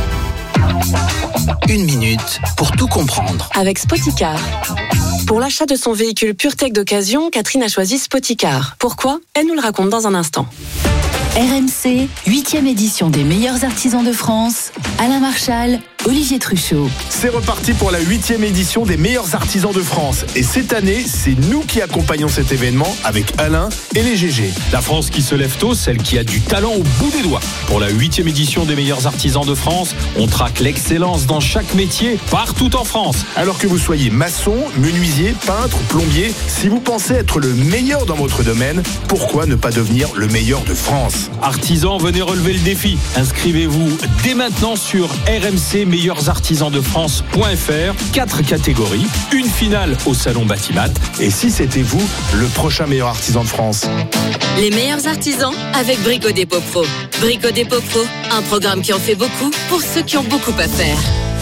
Une minute pour tout comprendre. Avec Spoticar. Pour l'achat de son véhicule PureTech d'occasion, Catherine a choisi Spoticar. Pourquoi ? Elle nous le raconte dans un instant. R M C, huitième édition des meilleurs artisans de France. Alain Marchal, Olivier Truchot. C'est reparti pour la huitième édition des meilleurs artisans de France. Et cette année, c'est nous qui accompagnons cet événement avec Alain et les G G. La France qui se lève tôt, celle qui a du talent au bout des doigts. Pour la huitième édition des meilleurs artisans de France, on traque l'excellence dans chaque métier, partout en France. Alors que vous soyez maçon, menuisier, peintre, plombier, si vous pensez être le meilleur dans votre domaine, pourquoi ne pas devenir le meilleur de France ? Artisans, venez relever le défi. Inscrivez-vous dès maintenant sur R M C meilleurs artisans de France point F R. Quatre catégories, une finale au salon Batimat. Et si c'était vous, le prochain meilleur artisan de France? Les meilleurs artisans avec Brico Dépôt Pro. Brico Dépôt Pro, un programme qui en fait beaucoup pour ceux qui ont beaucoup à faire.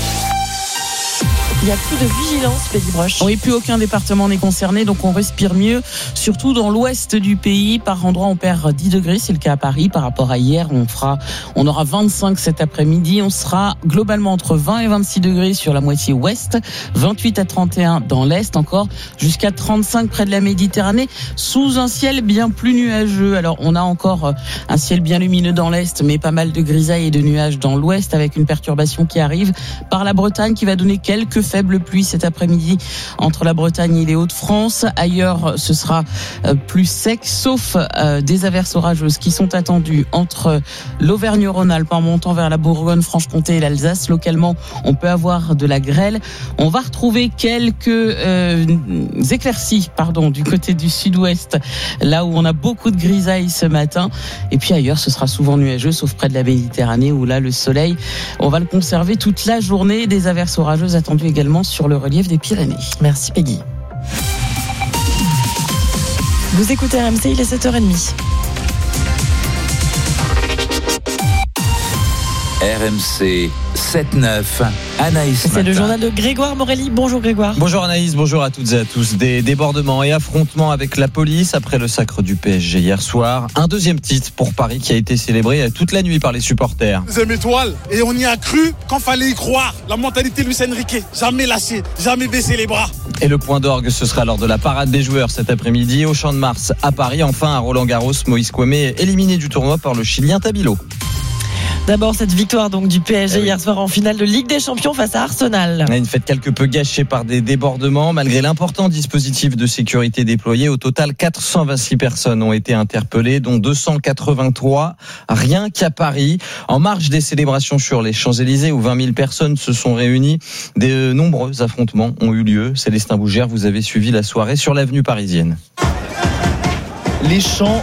Il n'y a plus de vigilance, Peggy Broche. Oui, plus aucun département n'est concerné, donc on respire mieux, surtout dans l'ouest du pays. Par endroit, on perd dix degrés, c'est le cas à Paris. Par rapport à hier, on fera, on aura vingt-cinq cet après-midi. On sera globalement entre vingt et vingt-six degrés sur la moitié ouest, vingt-huit à trente et un dans l'est, encore jusqu'à trente-cinq près de la Méditerranée, sous un ciel bien plus nuageux. Alors, on a encore un ciel bien lumineux dans l'est, mais pas mal de grisailles et de nuages dans l'ouest, avec une perturbation qui arrive par la Bretagne, qui va donner quelques faible pluie cet après-midi entre la Bretagne et les Hauts-de-France. Ailleurs, ce sera plus sec, sauf euh, des averses orageuses qui sont attendues entre l'Auvergne-Rhône-Alpes en montant vers la Bourgogne-Franche-Comté et l'Alsace. Localement, on peut avoir de la grêle. On va retrouver quelques euh, éclaircies, pardon, du côté du sud-ouest, là où on a beaucoup de grisailles ce matin. Et puis ailleurs, ce sera souvent nuageux, sauf près de la Méditerranée, où là, le soleil, on va le conserver toute la journée. Des averses orageuses attendues également sur le relief des Pyrénées. Merci Peggy. Vous écoutez R M C, il est sept heures trente. R M C sept neuf, Anaïs C'est Matin. le journal de Grégoire Morelli. Bonjour Grégoire. Bonjour Anaïs, bonjour à toutes et à tous. Des débordements et affrontements avec la police après le sacre du P S G hier soir. Un deuxième titre pour Paris qui a été célébré toute la nuit par les supporters. Deuxième étoile, et on y a cru quand fallait y croire. La mentalité Luis Enrique, jamais lâcher, jamais baisser les bras. Et le point d'orgue, ce sera lors de la parade des joueurs cet après-midi au Champ de Mars à Paris. Enfin, à Roland-Garros, Moïse Kouamé éliminé du tournoi par le Chilien Tabilo. D'abord, cette victoire donc du P S G eh oui. hier soir en finale de Ligue des Champions face à Arsenal. Une fête quelque peu gâchée par des débordements. Malgré l'important dispositif de sécurité déployé, au total, quatre cent vingt-six personnes ont été interpellées, dont deux cent quatre-vingt-trois rien qu'à Paris. En marge des célébrations sur les Champs-Élysées, où vingt mille personnes se sont réunies, de nombreux affrontements ont eu lieu. Célestin Bougère, vous avez suivi la soirée sur l'avenue parisienne. Les chants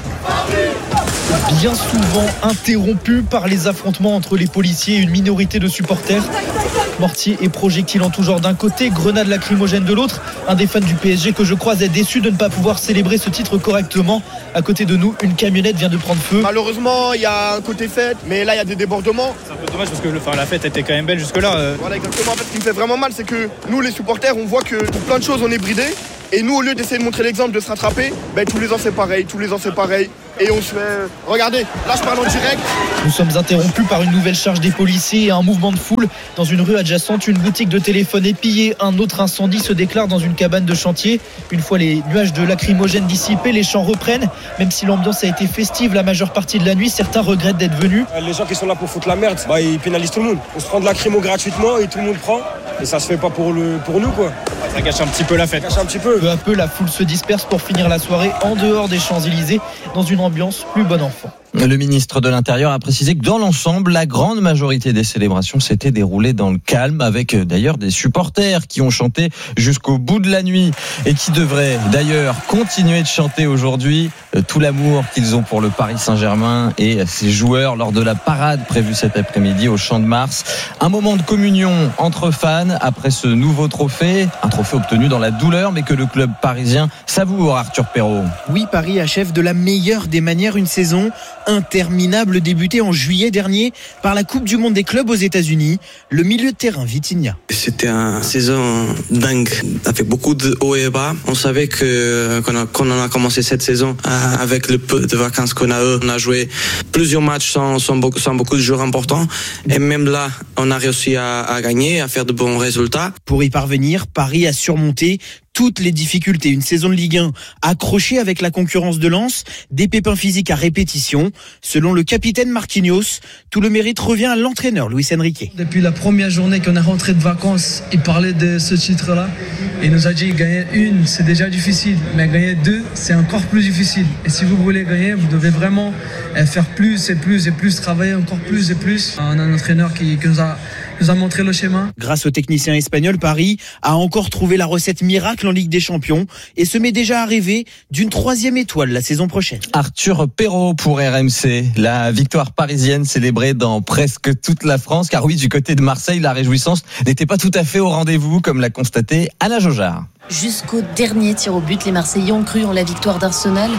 bien souvent interrompus par les affrontements entre les policiers et une minorité de supporters. Mortiers et projectiles en tout genre d'un côté, grenades lacrymogènes de l'autre. Un des fans du P S G que je croise est déçu de ne pas pouvoir célébrer ce titre correctement. À côté de nous, une camionnette vient de prendre feu. Malheureusement, il y a un côté fête, mais là il y a des débordements. C'est un peu dommage parce que le, enfin, la fête était quand même belle jusque-là. Euh... Voilà, exactement. En fait, ce qui me fait vraiment mal, c'est que nous, les supporters, on voit que pour plein de choses, on est bridés. Et nous, au lieu d'essayer de montrer l'exemple, de se rattraper, ben, tous les ans c'est pareil, tous les ans c'est pareil. Et on se fait... Regardez, là je parle en direct. Nous sommes interrompus par une nouvelle charge des policiers et un mouvement de foule. Dans une rue adjacente, une boutique de téléphone est pillée. Un autre incendie se déclare dans une cabane de chantier. Une fois les nuages de lacrymogènes dissipés, les chants reprennent. Même si l'ambiance a été festive la majeure partie de la nuit, certains regrettent d'être venus. Les gens qui sont là pour foutre la merde, bah, ils pénalisent tout le monde. On se prend de la lacrymo gratuitement et tout le monde prend. Et ça se fait pas pour, le, pour nous quoi. Ça gâche un petit peu la fête. Ça gâche un petit peu. Peu à peu, la foule se disperse pour finir la soirée en dehors des Champs-Élysées, dans une ambiance plus bon enfant. Le ministre de l'Intérieur a précisé que dans l'ensemble, la grande majorité des célébrations s'étaient déroulées dans le calme, avec d'ailleurs des supporters qui ont chanté jusqu'au bout de la nuit et qui devraient d'ailleurs continuer de chanter aujourd'hui tout l'amour qu'ils ont pour le Paris Saint-Germain et ses joueurs lors de la parade prévue cet après-midi au Champ de Mars. Un moment de communion entre fans après ce nouveau trophée, un trophée obtenu dans la douleur mais que le club parisien savoure, Arthur Perrault. Oui, Paris achève de la meilleure des manières une saison interminable débutée en juillet dernier par la Coupe du Monde des clubs aux États-Unis. Le milieu de terrain, Vitinha. C'était une saison dingue, avec beaucoup de hauts et bas. On savait que qu'on, a, qu'on en a commencé cette saison avec le peu de vacances qu'on a eu. On a joué plusieurs matchs sans, sans, beaucoup, sans beaucoup de joueurs importants. Et même là, on a réussi à, à gagner, à faire de bons résultats. Pour y parvenir, Paris a surmonté toutes les difficultés. Une saison de Ligue un accrochée avec la concurrence de Lens, des pépins physiques à répétition. Selon le capitaine Marquinhos, tout le mérite revient à l'entraîneur Luis Enrique. Depuis la première journée qu'on est rentré de vacances, il parlait de ce titre-là. Il nous a dit gagner une, c'est déjà difficile, mais gagner deux, c'est encore plus difficile. Et si vous voulez gagner, vous devez vraiment faire plus et plus et plus, travailler encore plus et plus. On a un entraîneur qui, qui nous a nous a montré le schéma. Grâce au technicien espagnol, Paris a encore trouvé la recette miracle en Ligue des Champions et se met déjà à rêver d'une troisième étoile la saison prochaine. Arthur Perrault pour R M C. La victoire parisienne célébrée dans presque toute la France, car oui, du côté de Marseille, la réjouissance n'était pas tout à fait au rendez-vous, comme l'a constaté Anna Jaujard. Jusqu'au dernier tir au but, les Marseillais ont cru en la victoire d'Arsenal.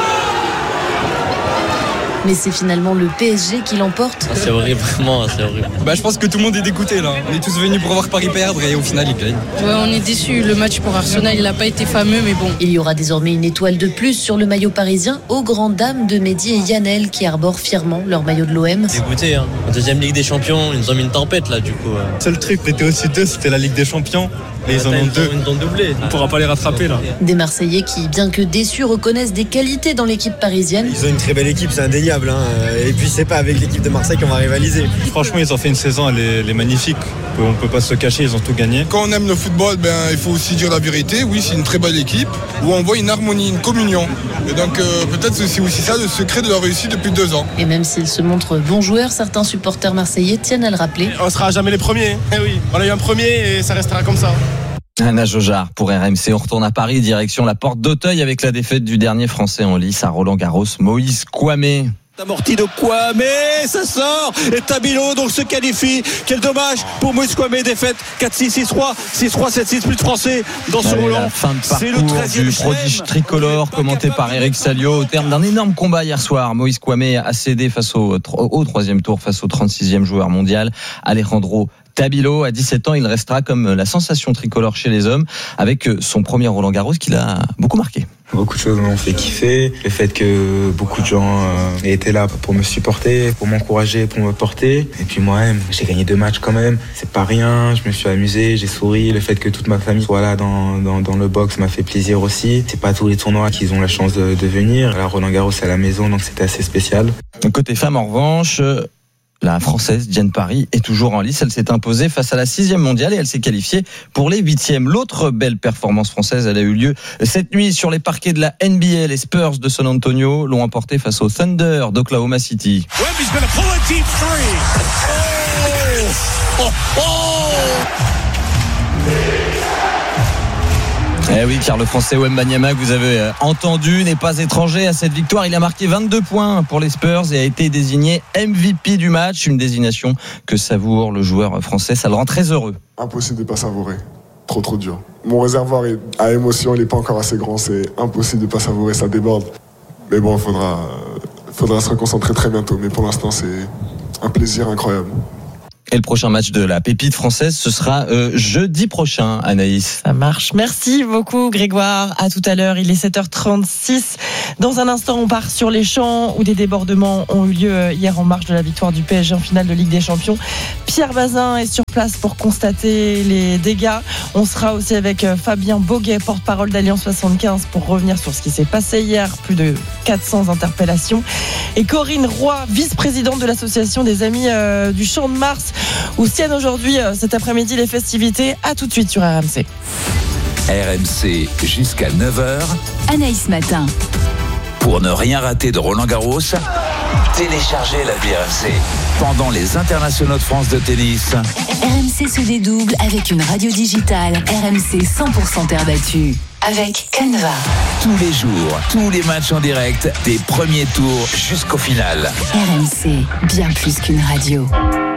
Mais c'est finalement le P S G qui l'emporte. Ah, c'est horrible, vraiment, c'est horrible. Bah, je pense que tout le monde est dégoûté là. On est tous venus pour voir Paris perdre et au final, ils gagnent. Ouais, on est déçus. Le match pour Arsenal, il n'a pas été fameux, mais bon. Il y aura désormais une étoile de plus sur le maillot parisien, aux grandes dames de Mehdi et Yannel qui arborent fièrement leur maillot de l'O M. Dégoûté, hein. En deuxième Ligue des Champions, ils nous ont mis une tempête là, du coup. Le seul truc qui était aussi deux, c'était la Ligue des Champions. Mais ils en ont deux. Ils ont doublé. On ne pourra pas les rattraper là. Des Marseillais qui, bien que déçus, reconnaissent des qualités dans l'équipe parisienne. Ils ont une très belle équipe, c'est indéniable. Hein. Et puis c'est pas avec l'équipe de Marseille qu'on va rivaliser. Franchement, ils ont fait une saison, elle est, elle est magnifique. On ne peut pas se cacher, ils ont tout gagné. Quand on aime le football, ben, il faut aussi dire la vérité. Oui, c'est une très belle équipe où on voit une harmonie, une communion. Et donc euh, peut-être c'est aussi ça le secret de leur réussite depuis deux ans. Et même s'ils se montrent bons joueurs, certains supporters marseillais tiennent à le rappeler. On sera jamais les premiers. Eh oui, on a eu un premier et ça restera comme ça. Anna Jaujard pour R M C. On retourne à Paris, direction la porte d'Auteuil avec la défaite du dernier Français en lice à Roland-Garros, Moïse Kouamé. Amorti de Kouamé, ça sort et Tabilo donc se qualifie. Quel dommage pour Moïse Kouamé, défaite quatre six, six trois, six trois, sept six, plus de Français dans ce roulant. La fin de parcours du prodige tricolore commenté par Eric Salio au terme d'un énorme combat hier soir. Moïse Kouamé a cédé face au, au troisième tour face au trente-sixième joueur mondial Alejandro Tabilo. À dix-sept ans, il restera comme la sensation tricolore chez les hommes avec son premier Roland-Garros qui l'a beaucoup marqué. Beaucoup de choses m'ont fait kiffer. Le fait que beaucoup de gens euh, étaient là pour me supporter, pour m'encourager, pour me porter. Et puis moi-même, j'ai gagné deux matchs quand même. C'est pas rien, je me suis amusé, j'ai souri. Le fait que toute ma famille soit là dans, dans, dans le box m'a fait plaisir aussi. C'est pas tous les tournois qu'ils ont la chance de, de venir. La Roland-Garros, c'est à la maison, donc c'était assez spécial. Côté femme, en revanche... La Française Diane Parry est toujours en lice. Elle s'est imposée face à la sixième mondiale et elle s'est qualifiée pour les huitièmes. L'autre belle performance française, elle a eu lieu cette nuit sur les parquets de la N B A. Les Spurs de San Antonio l'ont emporté face au Thunder d'Oklahoma City. Wemby's gonna pull a deep three. Oh, oh, oh. Eh oui, car le Français Wembanyama, que vous avez entendu, n'est pas étranger à cette victoire. Il a marqué vingt-deux points pour les Spurs et a été désigné M V P du match. Une désignation que savoure le joueur français. Ça le rend très heureux. Impossible de ne pas savourer. Trop, trop dur. Mon réservoir est à émotion, il n'est pas encore assez grand. C'est impossible de ne pas savourer, ça déborde. Mais bon, il faudra, faudra se reconcentrer très bientôt. Mais pour l'instant, c'est un plaisir incroyable. Et le prochain match de la pépite française, ce sera euh, jeudi prochain, Anaïs. Ça marche. Merci beaucoup, Grégoire. À tout à l'heure. Il est sept heures trente-six. Dans un instant, on part sur les champs où des débordements ont eu lieu hier en marge de la victoire du P S G en finale de Ligue des Champions. Pierre Bazin est sur place pour constater les dégâts. On sera aussi avec Fabien Boguet, porte-parole d'Alliance soixante-quinze, pour revenir sur ce qui s'est passé hier. Plus de quatre cents interpellations. Et Corinne Roy, vice-présidente de l'association des Amis euh, du Champ de Mars, où tiennent aujourd'hui, cet après-midi, les festivités. À tout de suite sur R M C. R M C jusqu'à neuf heures. Anaïs Matin. Pour ne rien rater de Roland Garros, téléchargez l'appli R M C. Pendant les internationaux de France de tennis, R M C se dédouble avec une radio digitale. R M C cent pour cent terre battue. Avec Canva. Tous les jours, tous les matchs en direct, des premiers tours jusqu'au final. R M C, bien plus qu'une radio.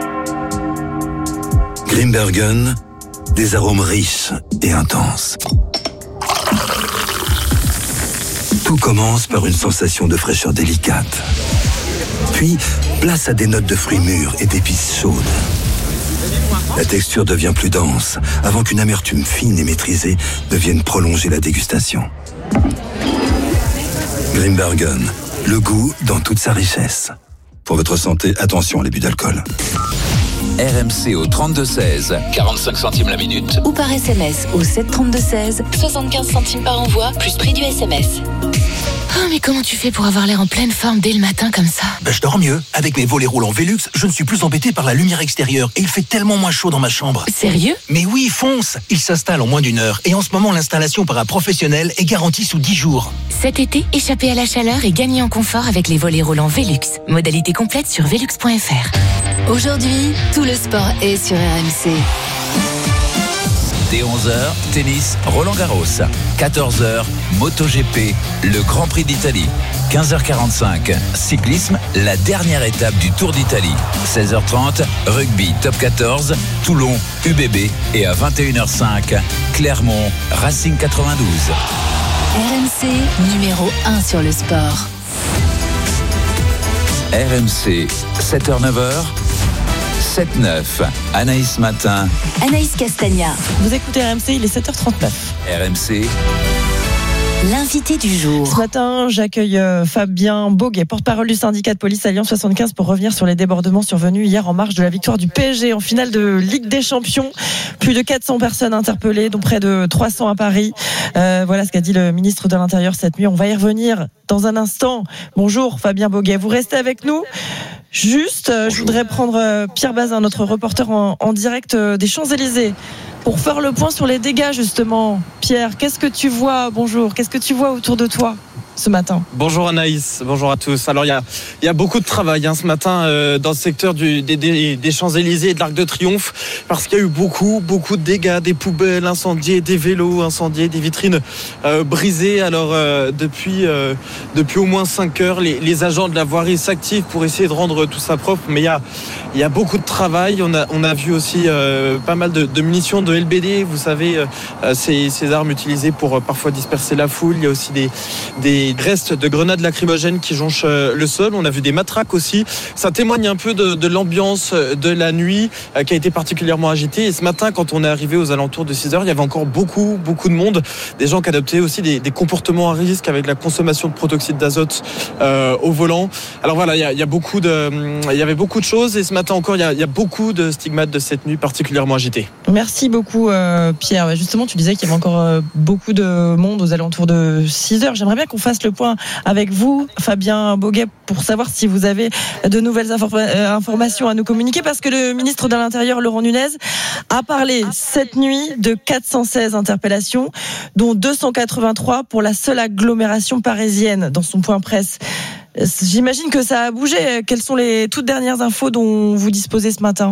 Grimbergen, des arômes riches et intenses. Tout commence par une sensation de fraîcheur délicate. Puis, place à des notes de fruits mûrs et d'épices chaudes. La texture devient plus dense, avant qu'une amertume fine et maîtrisée ne vienne prolonger la dégustation. Grimbergen, le goût dans toute sa richesse. Pour votre santé, attention à l'abus d'alcool. R M C au trente-deux seize, quarante-cinq centimes la minute. Ou par S M S au sept trente-deux seize, soixante-quinze centimes par envoi, plus prix du S M S. Oh, mais comment tu fais pour avoir l'air en pleine forme dès le matin comme ça? Ben, je dors mieux. Avec mes volets roulants Velux, je ne suis plus embêté par la lumière extérieure et il fait tellement moins chaud dans ma chambre. Sérieux? Mais oui, fonce! Il s'installe en moins d'une heure et en ce moment, l'installation par un professionnel est garantie sous dix jours. Cet été, échappez à la chaleur et gagnez en confort avec les volets roulants Velux. Modalité complète sur velux point f r. Aujourd'hui, tout le sport est sur R M C. Dès onze heures, tennis, Roland Garros. quatorze heures, MotoGP, le Grand Prix d'Italie. quinze heures quarante-cinq, cyclisme, la dernière étape du Tour d'Italie. seize heures trente, rugby top quatorze, Toulon, U B B. Et à vingt et une heures cinq, Clermont, Racing quatre-vingt-douze. R M C, numéro un sur le sport. R M C, sept heures neuf heures. sept neuf, Anaïs Matin. Anaïs Castagna. Vous écoutez R M C, il est sept heures trente-neuf. R M C. L'invité du jour. Ce matin, j'accueille Fabien Boguet, porte-parole du syndicat de police Alliance soixante-quinze, pour revenir sur les débordements survenus hier en marge de la victoire du P S G en finale de Ligue des Champions. Plus de quatre cents personnes interpellées, dont près de trois cents à Paris. Euh, voilà ce qu'a dit le ministre de l'Intérieur cette nuit. On va y revenir dans un instant. Bonjour Fabien Boguet, vous restez avec nous. Juste, euh, je voudrais prendre euh, Pierre Bazin, notre reporter en, en direct euh, des Champs-Élysées, pour faire le point sur les dégâts justement. Pierre, qu'est-ce que tu vois? Bonjour, qu'est-ce que tu vois autour de toi ce matin? Bonjour Anaïs, bonjour à tous. Alors il y a, il y a beaucoup de travail hein, ce matin euh, dans le secteur du, des, des, des Champs-Élysées et de l'Arc de Triomphe, parce qu'il y a eu beaucoup, beaucoup de dégâts, des poubelles incendiées, des vélos incendiés, des vitrines euh, brisées. Alors euh, depuis, euh, depuis au moins cinq heures, les, les agents de la voirie s'activent pour essayer de rendre tout ça propre, mais il y a, il y a beaucoup de travail. On a, on a vu aussi euh, pas mal de, de munitions de L B D, vous savez, euh, ces, ces armes utilisées pour euh, parfois disperser la foule. Il y a aussi des, des restes de grenades lacrymogènes qui jonchent le sol. On a vu des matraques aussi. Ça témoigne un peu de, de l'ambiance de la nuit euh, qui a été particulièrement agitée. Et ce matin, quand on est arrivé aux alentours de six heures, il y avait encore beaucoup, beaucoup de monde. Des gens qui adoptaient aussi des, des comportements à risque avec la consommation de protoxyde d'azote euh, au volant. Alors voilà, il y, a, il y a beaucoup de, il y avait beaucoup de choses. Et ce matin encore, il y a, il y a beaucoup de stigmates de cette nuit particulièrement agitée. Merci beaucoup euh, Pierre. Justement, tu disais qu'il y avait encore euh, beaucoup de monde aux alentours de six heures. J'aimerais bien qu'on fasse fasse le point avec vous, Fabien Boguet, pour savoir si vous avez de nouvelles informa- informations à nous communiquer, parce que le ministre de l'Intérieur, Laurent Nunez, a parlé cette nuit de quatre cent seize interpellations, dont deux cent quatre-vingt-trois pour la seule agglomération parisienne, dans son point presse. J'imagine que ça a bougé. Quelles sont les toutes dernières infos dont vous disposez ce matin ?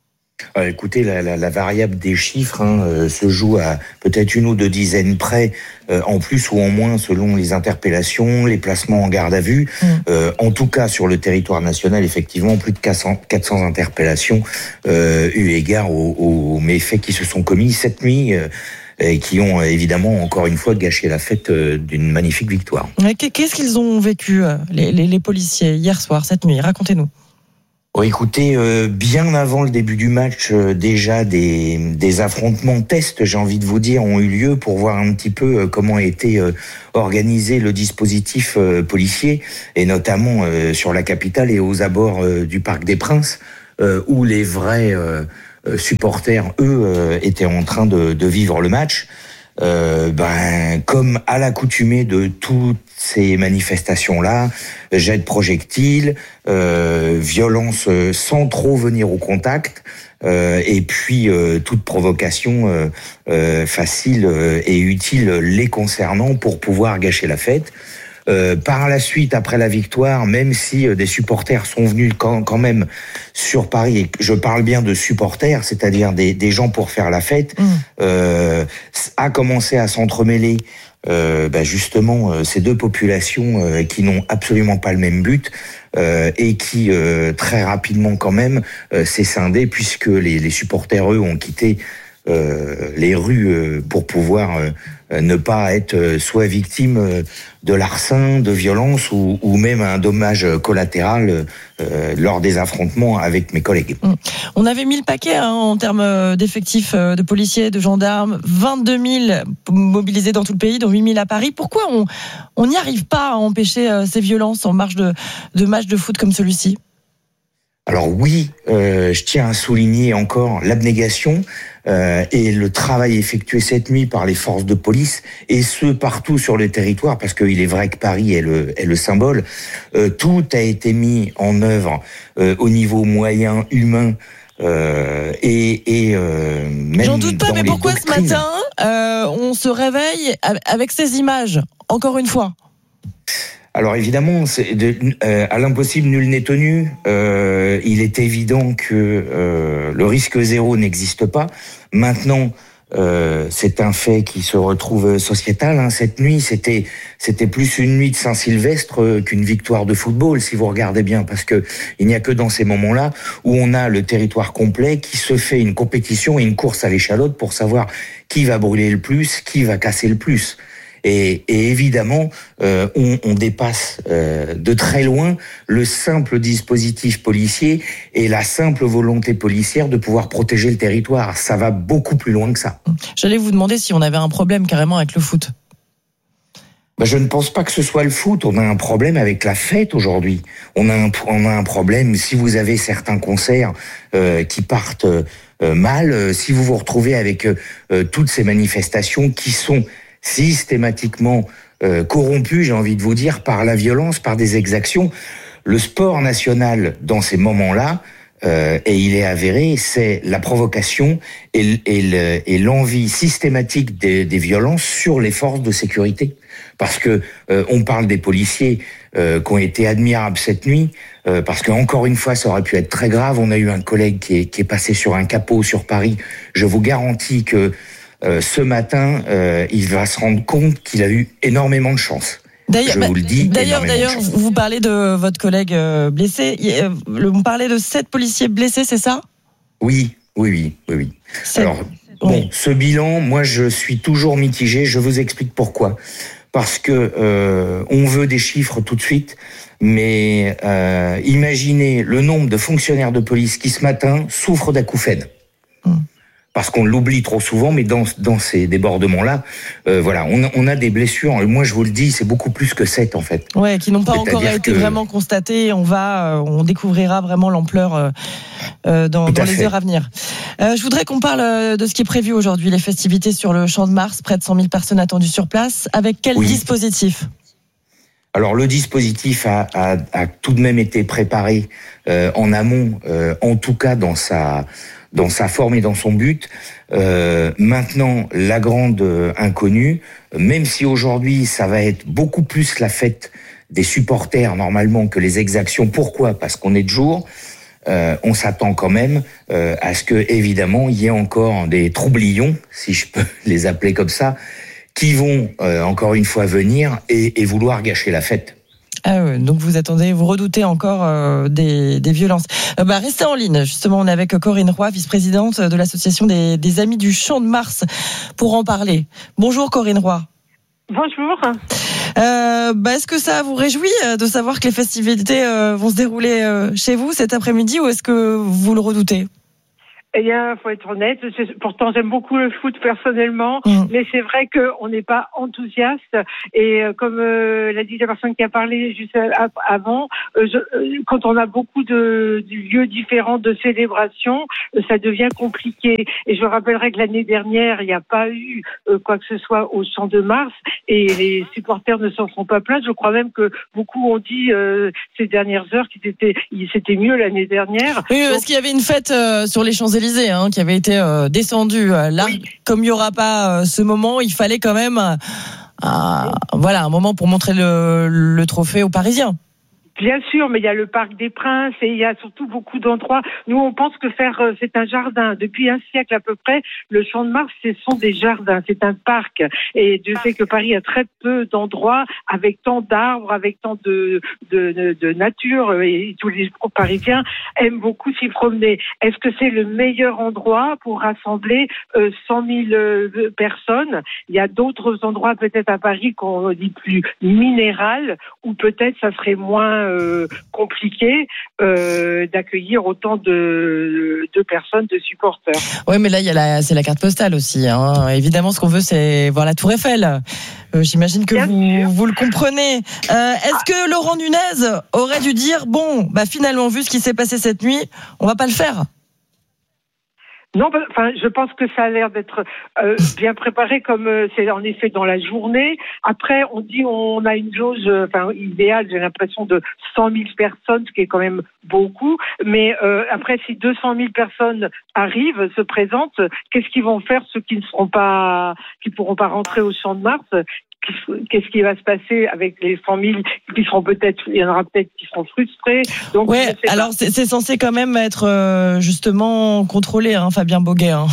Euh, écoutez, la, la, la variable des chiffres hein, euh, se joue à peut-être une ou deux dizaines près, euh, en plus ou en moins selon les interpellations, les placements en garde à vue. Mmh. Euh, en tout cas, sur le territoire national, effectivement, plus de quatre cents interpellations euh, eu égard aux, aux méfaits qui se sont commis cette nuit. Euh, et qui ont évidemment encore une fois gâché la fête d'une magnifique victoire. Qu'est-ce qu'ils ont vécu, les, les, les policiers, hier soir, cette nuit ? Racontez-nous. Oh, écoutez, euh, bien avant le début du match, euh, déjà des, des affrontements tests, j'ai envie de vous dire, ont eu lieu pour voir un petit peu euh, comment a été euh, organisé le dispositif euh, policier, et notamment euh, sur la capitale et aux abords euh, du Parc des Princes, euh, où les vrais euh, supporters, eux, euh, étaient en train de, de vivre le match. Euh, ben, comme à l'accoutumée de toutes ces manifestations-là, jet de projectiles, euh, violence sans trop venir au contact, euh, et puis euh, toute provocation euh, euh, facile et utile les concernant pour pouvoir gâcher la fête. Euh, par la suite, après la victoire, même si euh, des supporters sont venus quand, quand même sur Paris, et je parle bien de supporters, c'est-à-dire des, des gens pour faire la fête, mmh. euh, a commencé à s'entremêler euh, bah justement euh, ces deux populations euh, qui n'ont absolument pas le même but euh, et qui euh, très rapidement quand même euh, s'est scindé, puisque les, les supporters, eux, ont quitté euh, les rues euh, pour pouvoir euh, ne pas être soit victime de larcin, de violence ou, ou même un dommage collatéral euh, lors des affrontements avec mes collègues. On avait mis le paquet hein, en termes d'effectifs de policiers, de gendarmes, vingt-deux mille mobilisés dans tout le pays, dont huit mille à Paris. Pourquoi on n'y arrive pas à empêcher ces violences en marge de, de matchs de foot comme celui-ci ? Alors oui, euh, je tiens à souligner encore l'abnégation euh, et le travail effectué cette nuit par les forces de police, et ce partout sur le territoire, parce qu'il est vrai que Paris est le, est le symbole. Euh, tout a été mis en œuvre euh, au niveau moyen, humain, euh, et, et euh, même J'en doute pas, mais pourquoi doctrines. Ce matin euh, on se réveille avec ces images, encore une fois ? Alors évidemment, c'est de, euh, à l'impossible, nul n'est tenu. Euh, il est évident que euh, le risque zéro n'existe pas. Maintenant, euh, c'est un fait qui se retrouve sociétal. Hein. Cette nuit, c'était c'était plus une nuit de Saint-Sylvestre qu'une victoire de football, si vous regardez bien, parce que il n'y a que dans ces moments-là où on a le territoire complet qui se fait une compétition et une course à l'échalote pour savoir qui va brûler le plus, qui va casser le plus. Et, et évidemment, euh, on, on dépasse euh, de très loin le simple dispositif policier et la simple volonté policière de pouvoir protéger le territoire. Ça va beaucoup plus loin que ça. J'allais vous demander si on avait un problème carrément avec le foot. Ben, je ne pense pas que ce soit le foot. On a un problème avec la fête aujourd'hui. On a un, on a un problème si vous avez certains concerts euh, qui partent euh, mal, euh, si vous vous retrouvez avec euh, toutes ces manifestations qui sont systématiquement euh, corrompu, j'ai envie de vous dire, par la violence, par des exactions. Le sport national, dans ces moments-là, euh, et il est avéré, c'est la provocation et, et, le, et l'envie systématique des, des violences sur les forces de sécurité. Parce que euh, on parle des policiers euh, qui ont été admirables cette nuit, euh, parce que encore une fois, ça aurait pu être très grave. On a eu un collègue qui est, qui est passé sur un capot sur Paris. Je vous garantis que Euh, ce matin, euh, il va se rendre compte qu'il a eu énormément de chance. D'ailleurs, Je vous le dis. D'ailleurs, d'ailleurs, vous parlez de votre collègue blessé. Vous parlez de sept policiers blessés, c'est ça ? Oui, oui, oui, oui, oui. C'est... Alors, bon, oui. Ce bilan, moi, je suis toujours mitigé. Je vous explique pourquoi. Parce que euh, on veut des chiffres tout de suite, mais euh, imaginez le nombre de fonctionnaires de police qui ce matin souffrent d'acouphènes. Hum. Parce qu'on l'oublie trop souvent, mais dans, dans ces débordements-là, euh, voilà, on a, on a des blessures. Moi, je vous le dis, c'est beaucoup plus que sept, en fait. Ouais, qui n'ont pas C'est-à-dire encore été que... vraiment constatées. On va, on découvrira vraiment l'ampleur euh, dans, dans les fait. heures à venir. Euh, je voudrais qu'on parle de ce qui est prévu aujourd'hui, les festivités sur le Champ de Mars, près de cent mille personnes attendues sur place. Avec quel oui. dispositif ? Alors le dispositif a, a, a tout de même été préparé euh, en amont, euh, en tout cas dans sa dans sa forme et dans son but. Euh, maintenant, la grande euh, inconnue, même si aujourd'hui ça va être beaucoup plus la fête des supporters normalement que les exactions. Pourquoi ? Parce qu'on est de jour. Euh, on s'attend quand même euh, à ce que, évidemment, il y ait encore des troublions, si je peux les appeler comme ça, qui vont euh, encore une fois venir et, et vouloir gâcher la fête. Ah ouais, donc vous attendez, vous redoutez encore euh, des, des violences. Euh, bah, restez en ligne. Justement, on est avec Corinne Roy, vice-présidente de l'association des, des Amis du Champ de Mars, pour en parler. Bonjour Corinne Roy. Bonjour. Euh, bah, est-ce que ça vous réjouit de savoir que les festivités euh, vont se dérouler euh, chez vous cet après-midi, ou est-ce que vous le redoutez ? Eh bien, faut être honnête. Pourtant, j'aime beaucoup le foot personnellement, mmh. mais c'est vrai qu'on n'est pas enthousiaste. Et euh, comme euh, l'a dit la personne qui a parlé juste avant, euh, je, euh, quand on a beaucoup de, de lieux différents de célébration, euh, ça devient compliqué. Et je rappellerai que l'année dernière, il n'y a pas eu euh, quoi que ce soit au Champ de Mars, et les supporters ne s'en sont pas plaints. Je crois même que beaucoup ont dit euh, ces dernières heures qu'ils étaient, c'était mieux l'année dernière. Oui, parce Donc, qu'il y avait une fête euh, sur les Champs-Élysées. Hein, qui avait été euh, descendu. Là, oui. Comme il n'y aura pas euh, ce moment, il fallait quand même euh, euh, voilà, un moment pour montrer le, le trophée aux Parisiens. Bien sûr, mais il y a le Parc des Princes et il y a surtout beaucoup d'endroits. Nous, on pense que faire, euh, c'est un jardin. Depuis un siècle à peu près, le Champ de Mars, ce sont des jardins, c'est un parc. Et Dieu sait que Paris a très peu d'endroits avec tant d'arbres, avec tant de, de, de, de nature. Et tous les Parisiens aiment beaucoup s'y promener. Est-ce que c'est le meilleur endroit pour rassembler euh, cent mille euh, personnes ? Il y a d'autres endroits peut-être à Paris qu'on dit plus minéral, ou peut-être ça serait moins Euh, compliqué euh, d'accueillir autant de, de personnes, de supporters. Oui, mais là, il y a la, c'est la carte postale aussi. Hein. Évidemment, ce qu'on veut, c'est voir la Tour Eiffel. Euh, j'imagine que vous, vous le comprenez. Euh, est-ce que Laurent Nunez aurait dû dire, bon, bah finalement, vu ce qui s'est passé cette nuit, on va pas le faire ? Non, enfin, je pense que ça a l'air d'être euh, bien préparé, comme euh, c'est en effet dans la journée. Après, on dit on a une jauge, euh, enfin idéale, j'ai l'impression de cent mille personnes, ce qui est quand même beaucoup. Mais euh, après, si deux cent mille personnes arrivent, se présentent, qu'est-ce qu'ils vont faire ceux qui ne seront pas, qui pourront pas rentrer au Champ de Mars? Qu'est-ce qui va se passer avec les cent mille qui seront peut-être, il y en aura peut-être qui seront frustrés. Donc, ouais, alors c'est, c'est censé quand même être euh, justement contrôlé, hein, Fabien Boguet. Hein.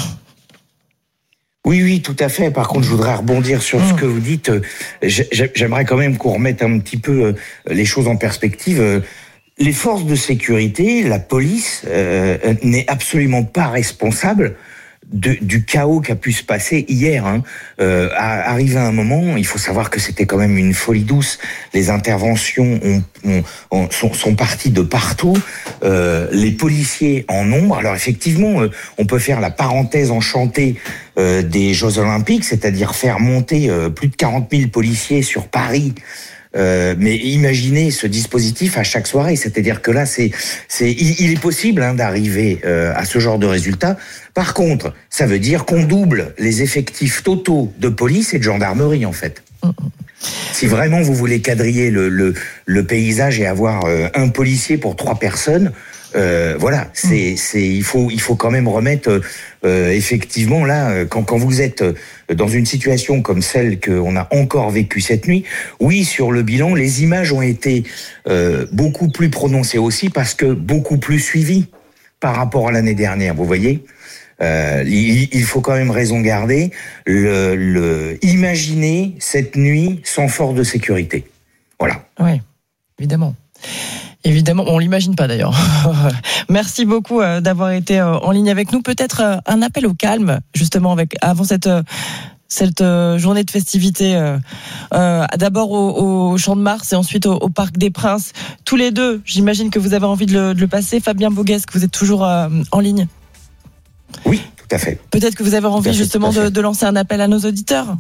Oui, oui, tout à fait. Par contre, je voudrais rebondir sur mmh. ce que vous dites. J'aimerais quand même qu'on remette un petit peu les choses en perspective. Les forces de sécurité, la police, euh, n'est absolument pas responsable De, du chaos qui a pu se passer hier. Hein. Euh, à, arrivé à un moment, il faut savoir que c'était quand même une folie douce. Les interventions ont, ont, ont, sont, sont parties de partout. Euh, les policiers en nombre. Alors effectivement, euh, on peut faire la parenthèse enchantée euh, des Jeux Olympiques, c'est-à-dire faire monter euh, plus de quarante mille policiers sur Paris. Euh, mais imaginez ce dispositif à chaque soirée, c'est-à-dire que là, c'est, c'est, il, il est possible hein, d'arriver euh, à ce genre de résultat. Par contre, ça veut dire qu'on double les effectifs totaux de police et de gendarmerie, en fait. Si vraiment vous voulez quadriller le, le, le paysage et avoir euh, un policier pour trois personnes, euh, voilà, c'est, c'est, il faut, il faut quand même remettre euh, effectivement là, quand, quand vous êtes dans une situation comme celle qu'on a encore vécue cette nuit, oui, sur le bilan, les images ont été euh, beaucoup plus prononcées aussi parce que beaucoup plus suivies par rapport à l'année dernière. Vous voyez. Euh, il, il faut quand même raison garder. Le, le, imaginez cette nuit sans force de sécurité. Voilà. Oui, évidemment. Évidemment, on l'imagine pas d'ailleurs. Merci beaucoup euh, d'avoir été euh, en ligne avec nous. Peut-être euh, un appel au calme, justement, avec avant cette euh, cette euh, journée de festivité. Euh, euh, d'abord au, au Champ de Mars et ensuite au, au Parc des Princes. Tous les deux, j'imagine que vous avez envie de le, de le passer. Fabien Boguet, que vous êtes toujours euh, en ligne. Oui, tout à fait. Peut-être que vous avez envie fait, justement de, de lancer un appel à nos auditeurs.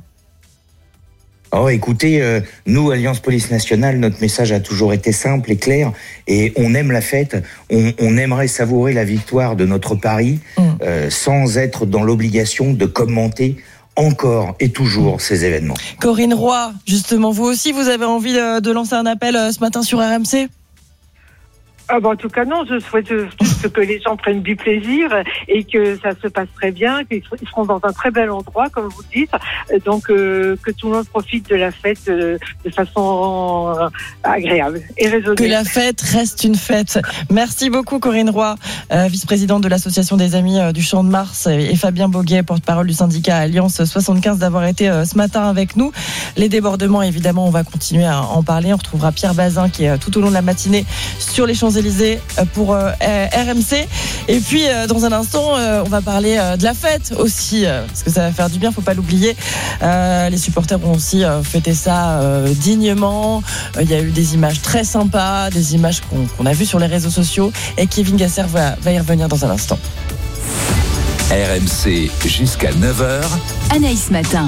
Oh, écoutez, euh, nous, Alliance Police Nationale, notre message a toujours été simple et clair, et on aime la fête, on, on aimerait savourer la victoire de notre Paris, mmh. euh, sans être dans l'obligation de commenter encore et toujours ces événements. Corinne Roy, justement, vous aussi, vous avez envie de, de lancer un appel ce matin sur R M C ? Ah bah en tout cas non, je souhaite juste que les gens prennent du plaisir et que ça se passe très bien, qu'ils seront dans un très bel endroit comme vous le dites, donc euh, que tout le monde profite de la fête euh, de façon euh, agréable et raisonnée. Que la fête reste une fête. Merci beaucoup Corinne Roy, euh, vice-présidente de l'association des Amis euh, du Champ de Mars, et Fabien Boguet, porte-parole du syndicat Alliance soixante-quinze, d'avoir été euh, ce matin avec nous. Les débordements, évidemment, on va continuer à en parler. On retrouvera Pierre Bazin qui est euh, tout au long de la matinée sur les Champs-Élysées pour euh, R M C. Et puis euh, dans un instant euh, on va parler euh, de la fête aussi, euh, parce que ça va faire du bien, faut pas l'oublier. Euh, les supporters ont aussi euh, fêté ça euh, dignement. Il euh, y a eu des images très sympas, des images qu'on, qu'on a vues sur les réseaux sociaux, et Kevin Gasser va, va y revenir dans un instant. R M C jusqu'à neuf heures. Anaïs Matin.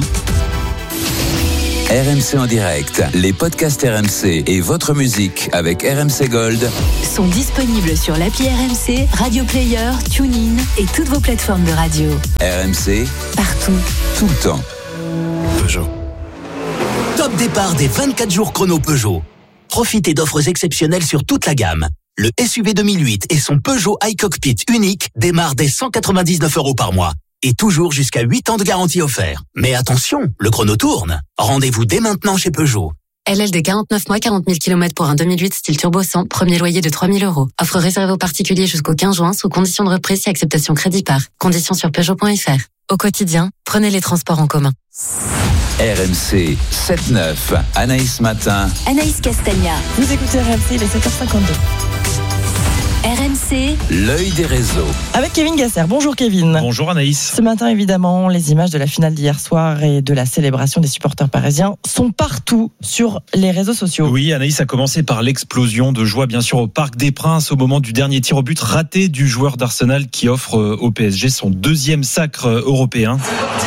R M C en direct, les podcasts R M C et votre musique avec R M C Gold sont disponibles sur l'appli R M C, Radio Player, TuneIn et toutes vos plateformes de radio. R M C, partout, tout le temps. Peugeot. Top départ des vingt-quatre jours chrono Peugeot. Profitez d'offres exceptionnelles sur toute la gamme. Le S U V deux mille huit et son Peugeot iCockpit unique démarrent dès cent quatre-vingt-dix-neuf euros par mois. Et toujours jusqu'à huit ans de garantie offert. Mais attention, le chrono tourne. Rendez-vous dès maintenant chez Peugeot. L L D quarante-neuf mois, quarante mille kilomètres pour un deux mille huit style turbo cent, premier loyer de trois mille euros. Offre réservée aux particuliers jusqu'au quinze juin sous conditions de reprise et acceptation crédit par. Conditions sur Peugeot point F R. Au quotidien, prenez les transports en commun. R M C sept neuf, Anaïs Matin. Anaïs Castagna. Vous écoutez R M C, il est sept heures cinquante-deux. R M C, l'œil des réseaux. Avec Kevin Gasser. Bonjour Kevin. Bonjour Anaïs. Ce matin, évidemment, les images de la finale d'hier soir et de la célébration des supporters parisiens sont partout sur les réseaux sociaux. Oui, Anaïs a commencé par l'explosion de joie, bien sûr, au Parc des Princes au moment du dernier tir au but raté du joueur d'Arsenal qui offre au P S G son deuxième sacre européen.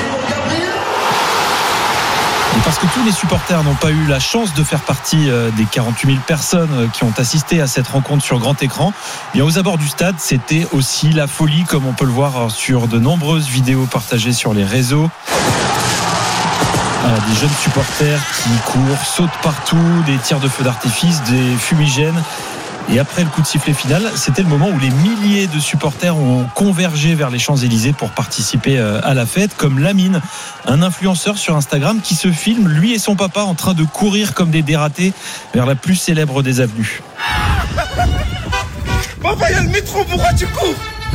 Et parce que tous les supporters n'ont pas eu la chance de faire partie des quarante-huit mille personnes qui ont assisté à cette rencontre sur grand écran, bien aux abords du stade, c'était aussi la folie, comme on peut le voir sur de nombreuses vidéos partagées sur les réseaux. Des jeunes supporters qui courent, sautent partout, des tirs de feu d'artifice, des fumigènes. Et après le coup de sifflet final, c'était le moment où les milliers de supporters ont convergé vers les Champs-Élysées pour participer à la fête, comme Lamine, un influenceur sur Instagram qui se filme, lui et son papa, en train de courir comme des dératés vers la plus célèbre des avenues. Papa, il y a le métro, pourquoi tu cours?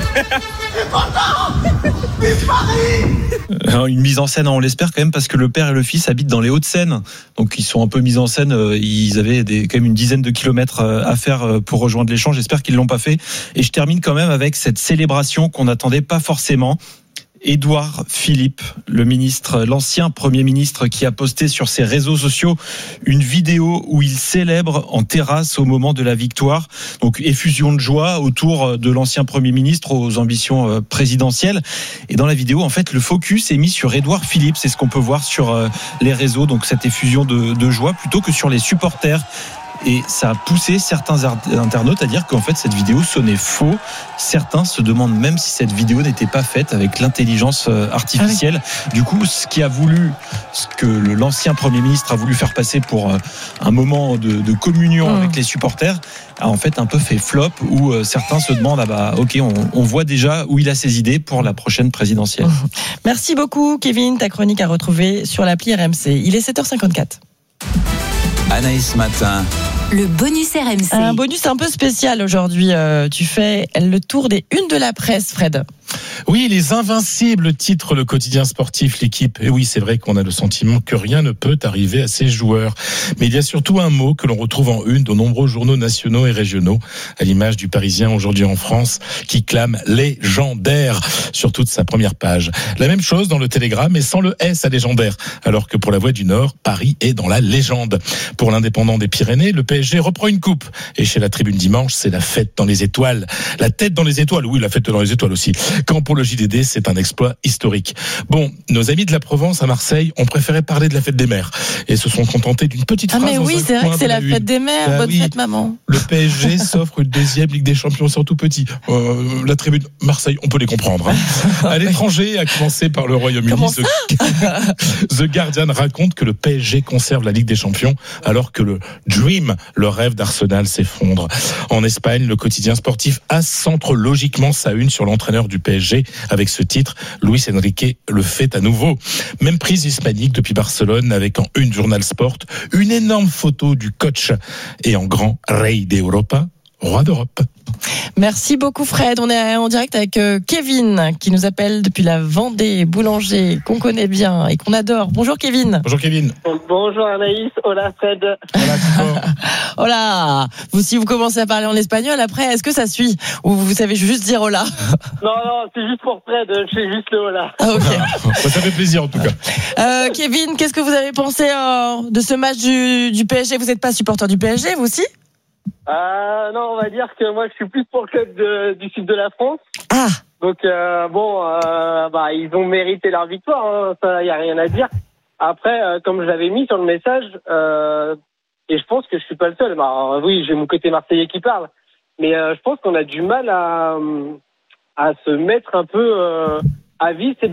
Une mise en scène, on l'espère quand même, parce que le père et le fils habitent dans les Hauts-de-Seine, donc ils sont un peu mis en scène. Ils avaient des, quand même une dizaine de kilomètres à faire pour rejoindre les champs. J'espère qu'ils l'ont pas fait. Et je termine quand même avec cette célébration qu'on n'attendait pas forcément. Édouard Philippe, le ministre, l'ancien Premier ministre, qui a posté sur ses réseaux sociaux une vidéo où il célèbre en terrasse au moment de la victoire. Donc effusion de joie autour de l'ancien Premier ministre aux ambitions présidentielles. Et dans la vidéo, en fait, le focus est mis sur Édouard Philippe. C'est ce qu'on peut voir sur les réseaux. Donc cette effusion de, de joie plutôt que sur les supporters. Et ça a poussé certains internautes à dire qu'en fait cette vidéo sonnait faux. Certains se demandent même si cette vidéo n'était pas faite avec l'intelligence artificielle. Ah oui. Du coup, ce qui a voulu, ce que l'ancien Premier ministre a voulu faire passer pour un moment de, de communion mmh. avec les supporters, a en fait un peu fait flop, où certains se demandent ah bah ok, on, on voit déjà où il a ses idées pour la prochaine présidentielle. Mmh. Merci beaucoup Kevin, ta chronique à retrouver sur l'appli R M C. Il est sept heures cinquante-quatre. Anaïs Matin. Le bonus R M C. Un bonus un peu spécial aujourd'hui. Euh, tu fais le tour des unes de la presse, Fred. Oui, les invincibles, titre le quotidien sportif L'équipe. Et oui, c'est vrai qu'on a le sentiment que rien ne peut arriver à ces joueurs. Mais il y a surtout un mot que l'on retrouve en une de nombreux journaux nationaux et régionaux, à l'image du Parisien aujourd'hui en France, qui clame légendaire sur toute sa première page. La même chose dans le Télégramme, mais sans le S à légendaire. Alors que pour la Voix du Nord, Paris est dans la légende. Pour l'Indépendant des Pyrénées, le P S G S G reprend une coupe. Et chez la Tribune Dimanche, c'est la fête dans les étoiles. La tête dans les étoiles, oui, la fête dans les étoiles aussi. Quand pour le J D D, c'est un exploit historique. Bon, nos amis de la Provence à Marseille ont préféré parler de la fête des mères et se sont contentés d'une petite Ah phrase. mais dans oui, un c'est vrai coin que c'est de la une. fête des mères. Bah Bonne oui. fête, maman. Le P S G s'offre une deuxième Ligue des Champions sur tout petit. Euh, la Tribune Marseille, on peut les comprendre. Hein. À l'étranger, à commencer par le Royaume-Uni, Comment The... The Guardian raconte que le P S G conserve la Ligue des Champions alors que le Dream, le rêve d'Arsenal, s'effondre. En Espagne, le quotidien sportif A S centre logiquement sa une sur l'entraîneur du P S G avec ce titre. Luis Enrique le fait à nouveau. Même prise hispanique depuis Barcelone avec en une Journal Sport une énorme photo du coach et en grand Rey d'Europa, roi d'Europe. Merci beaucoup Fred. On est en direct avec Kevin qui nous appelle depuis la Vendée, boulanger qu'on connaît bien et qu'on adore. Bonjour Kevin. Bonjour Kevin. Bonjour Anaïs, hola Fred. Hola. Vous, si vous commencez à parler en espagnol, après, est-ce que ça suit ou vous savez juste dire hola? Non, non, c'est juste pour Fred, je fais juste le hola. Ah, ok. Ça fait plaisir en tout cas. Euh, Kevin, qu'est-ce que vous avez pensé euh, de ce match du, du P S G? Vous n'êtes pas supporter du P S G, vous aussi? Euh, non, on va dire que moi je suis plus pour le club de, du sud de la France. Ah. Donc euh, bon, euh, bah ils ont mérité leur victoire, hein, ça y a rien à dire. Après, euh, comme je l'avais mis sur le message, euh, et je pense que je suis pas le seul. Bah, oui, j'ai mon côté marseillais qui parle, mais euh, je pense qu'on a du mal à à se mettre un peu euh, à vivre cette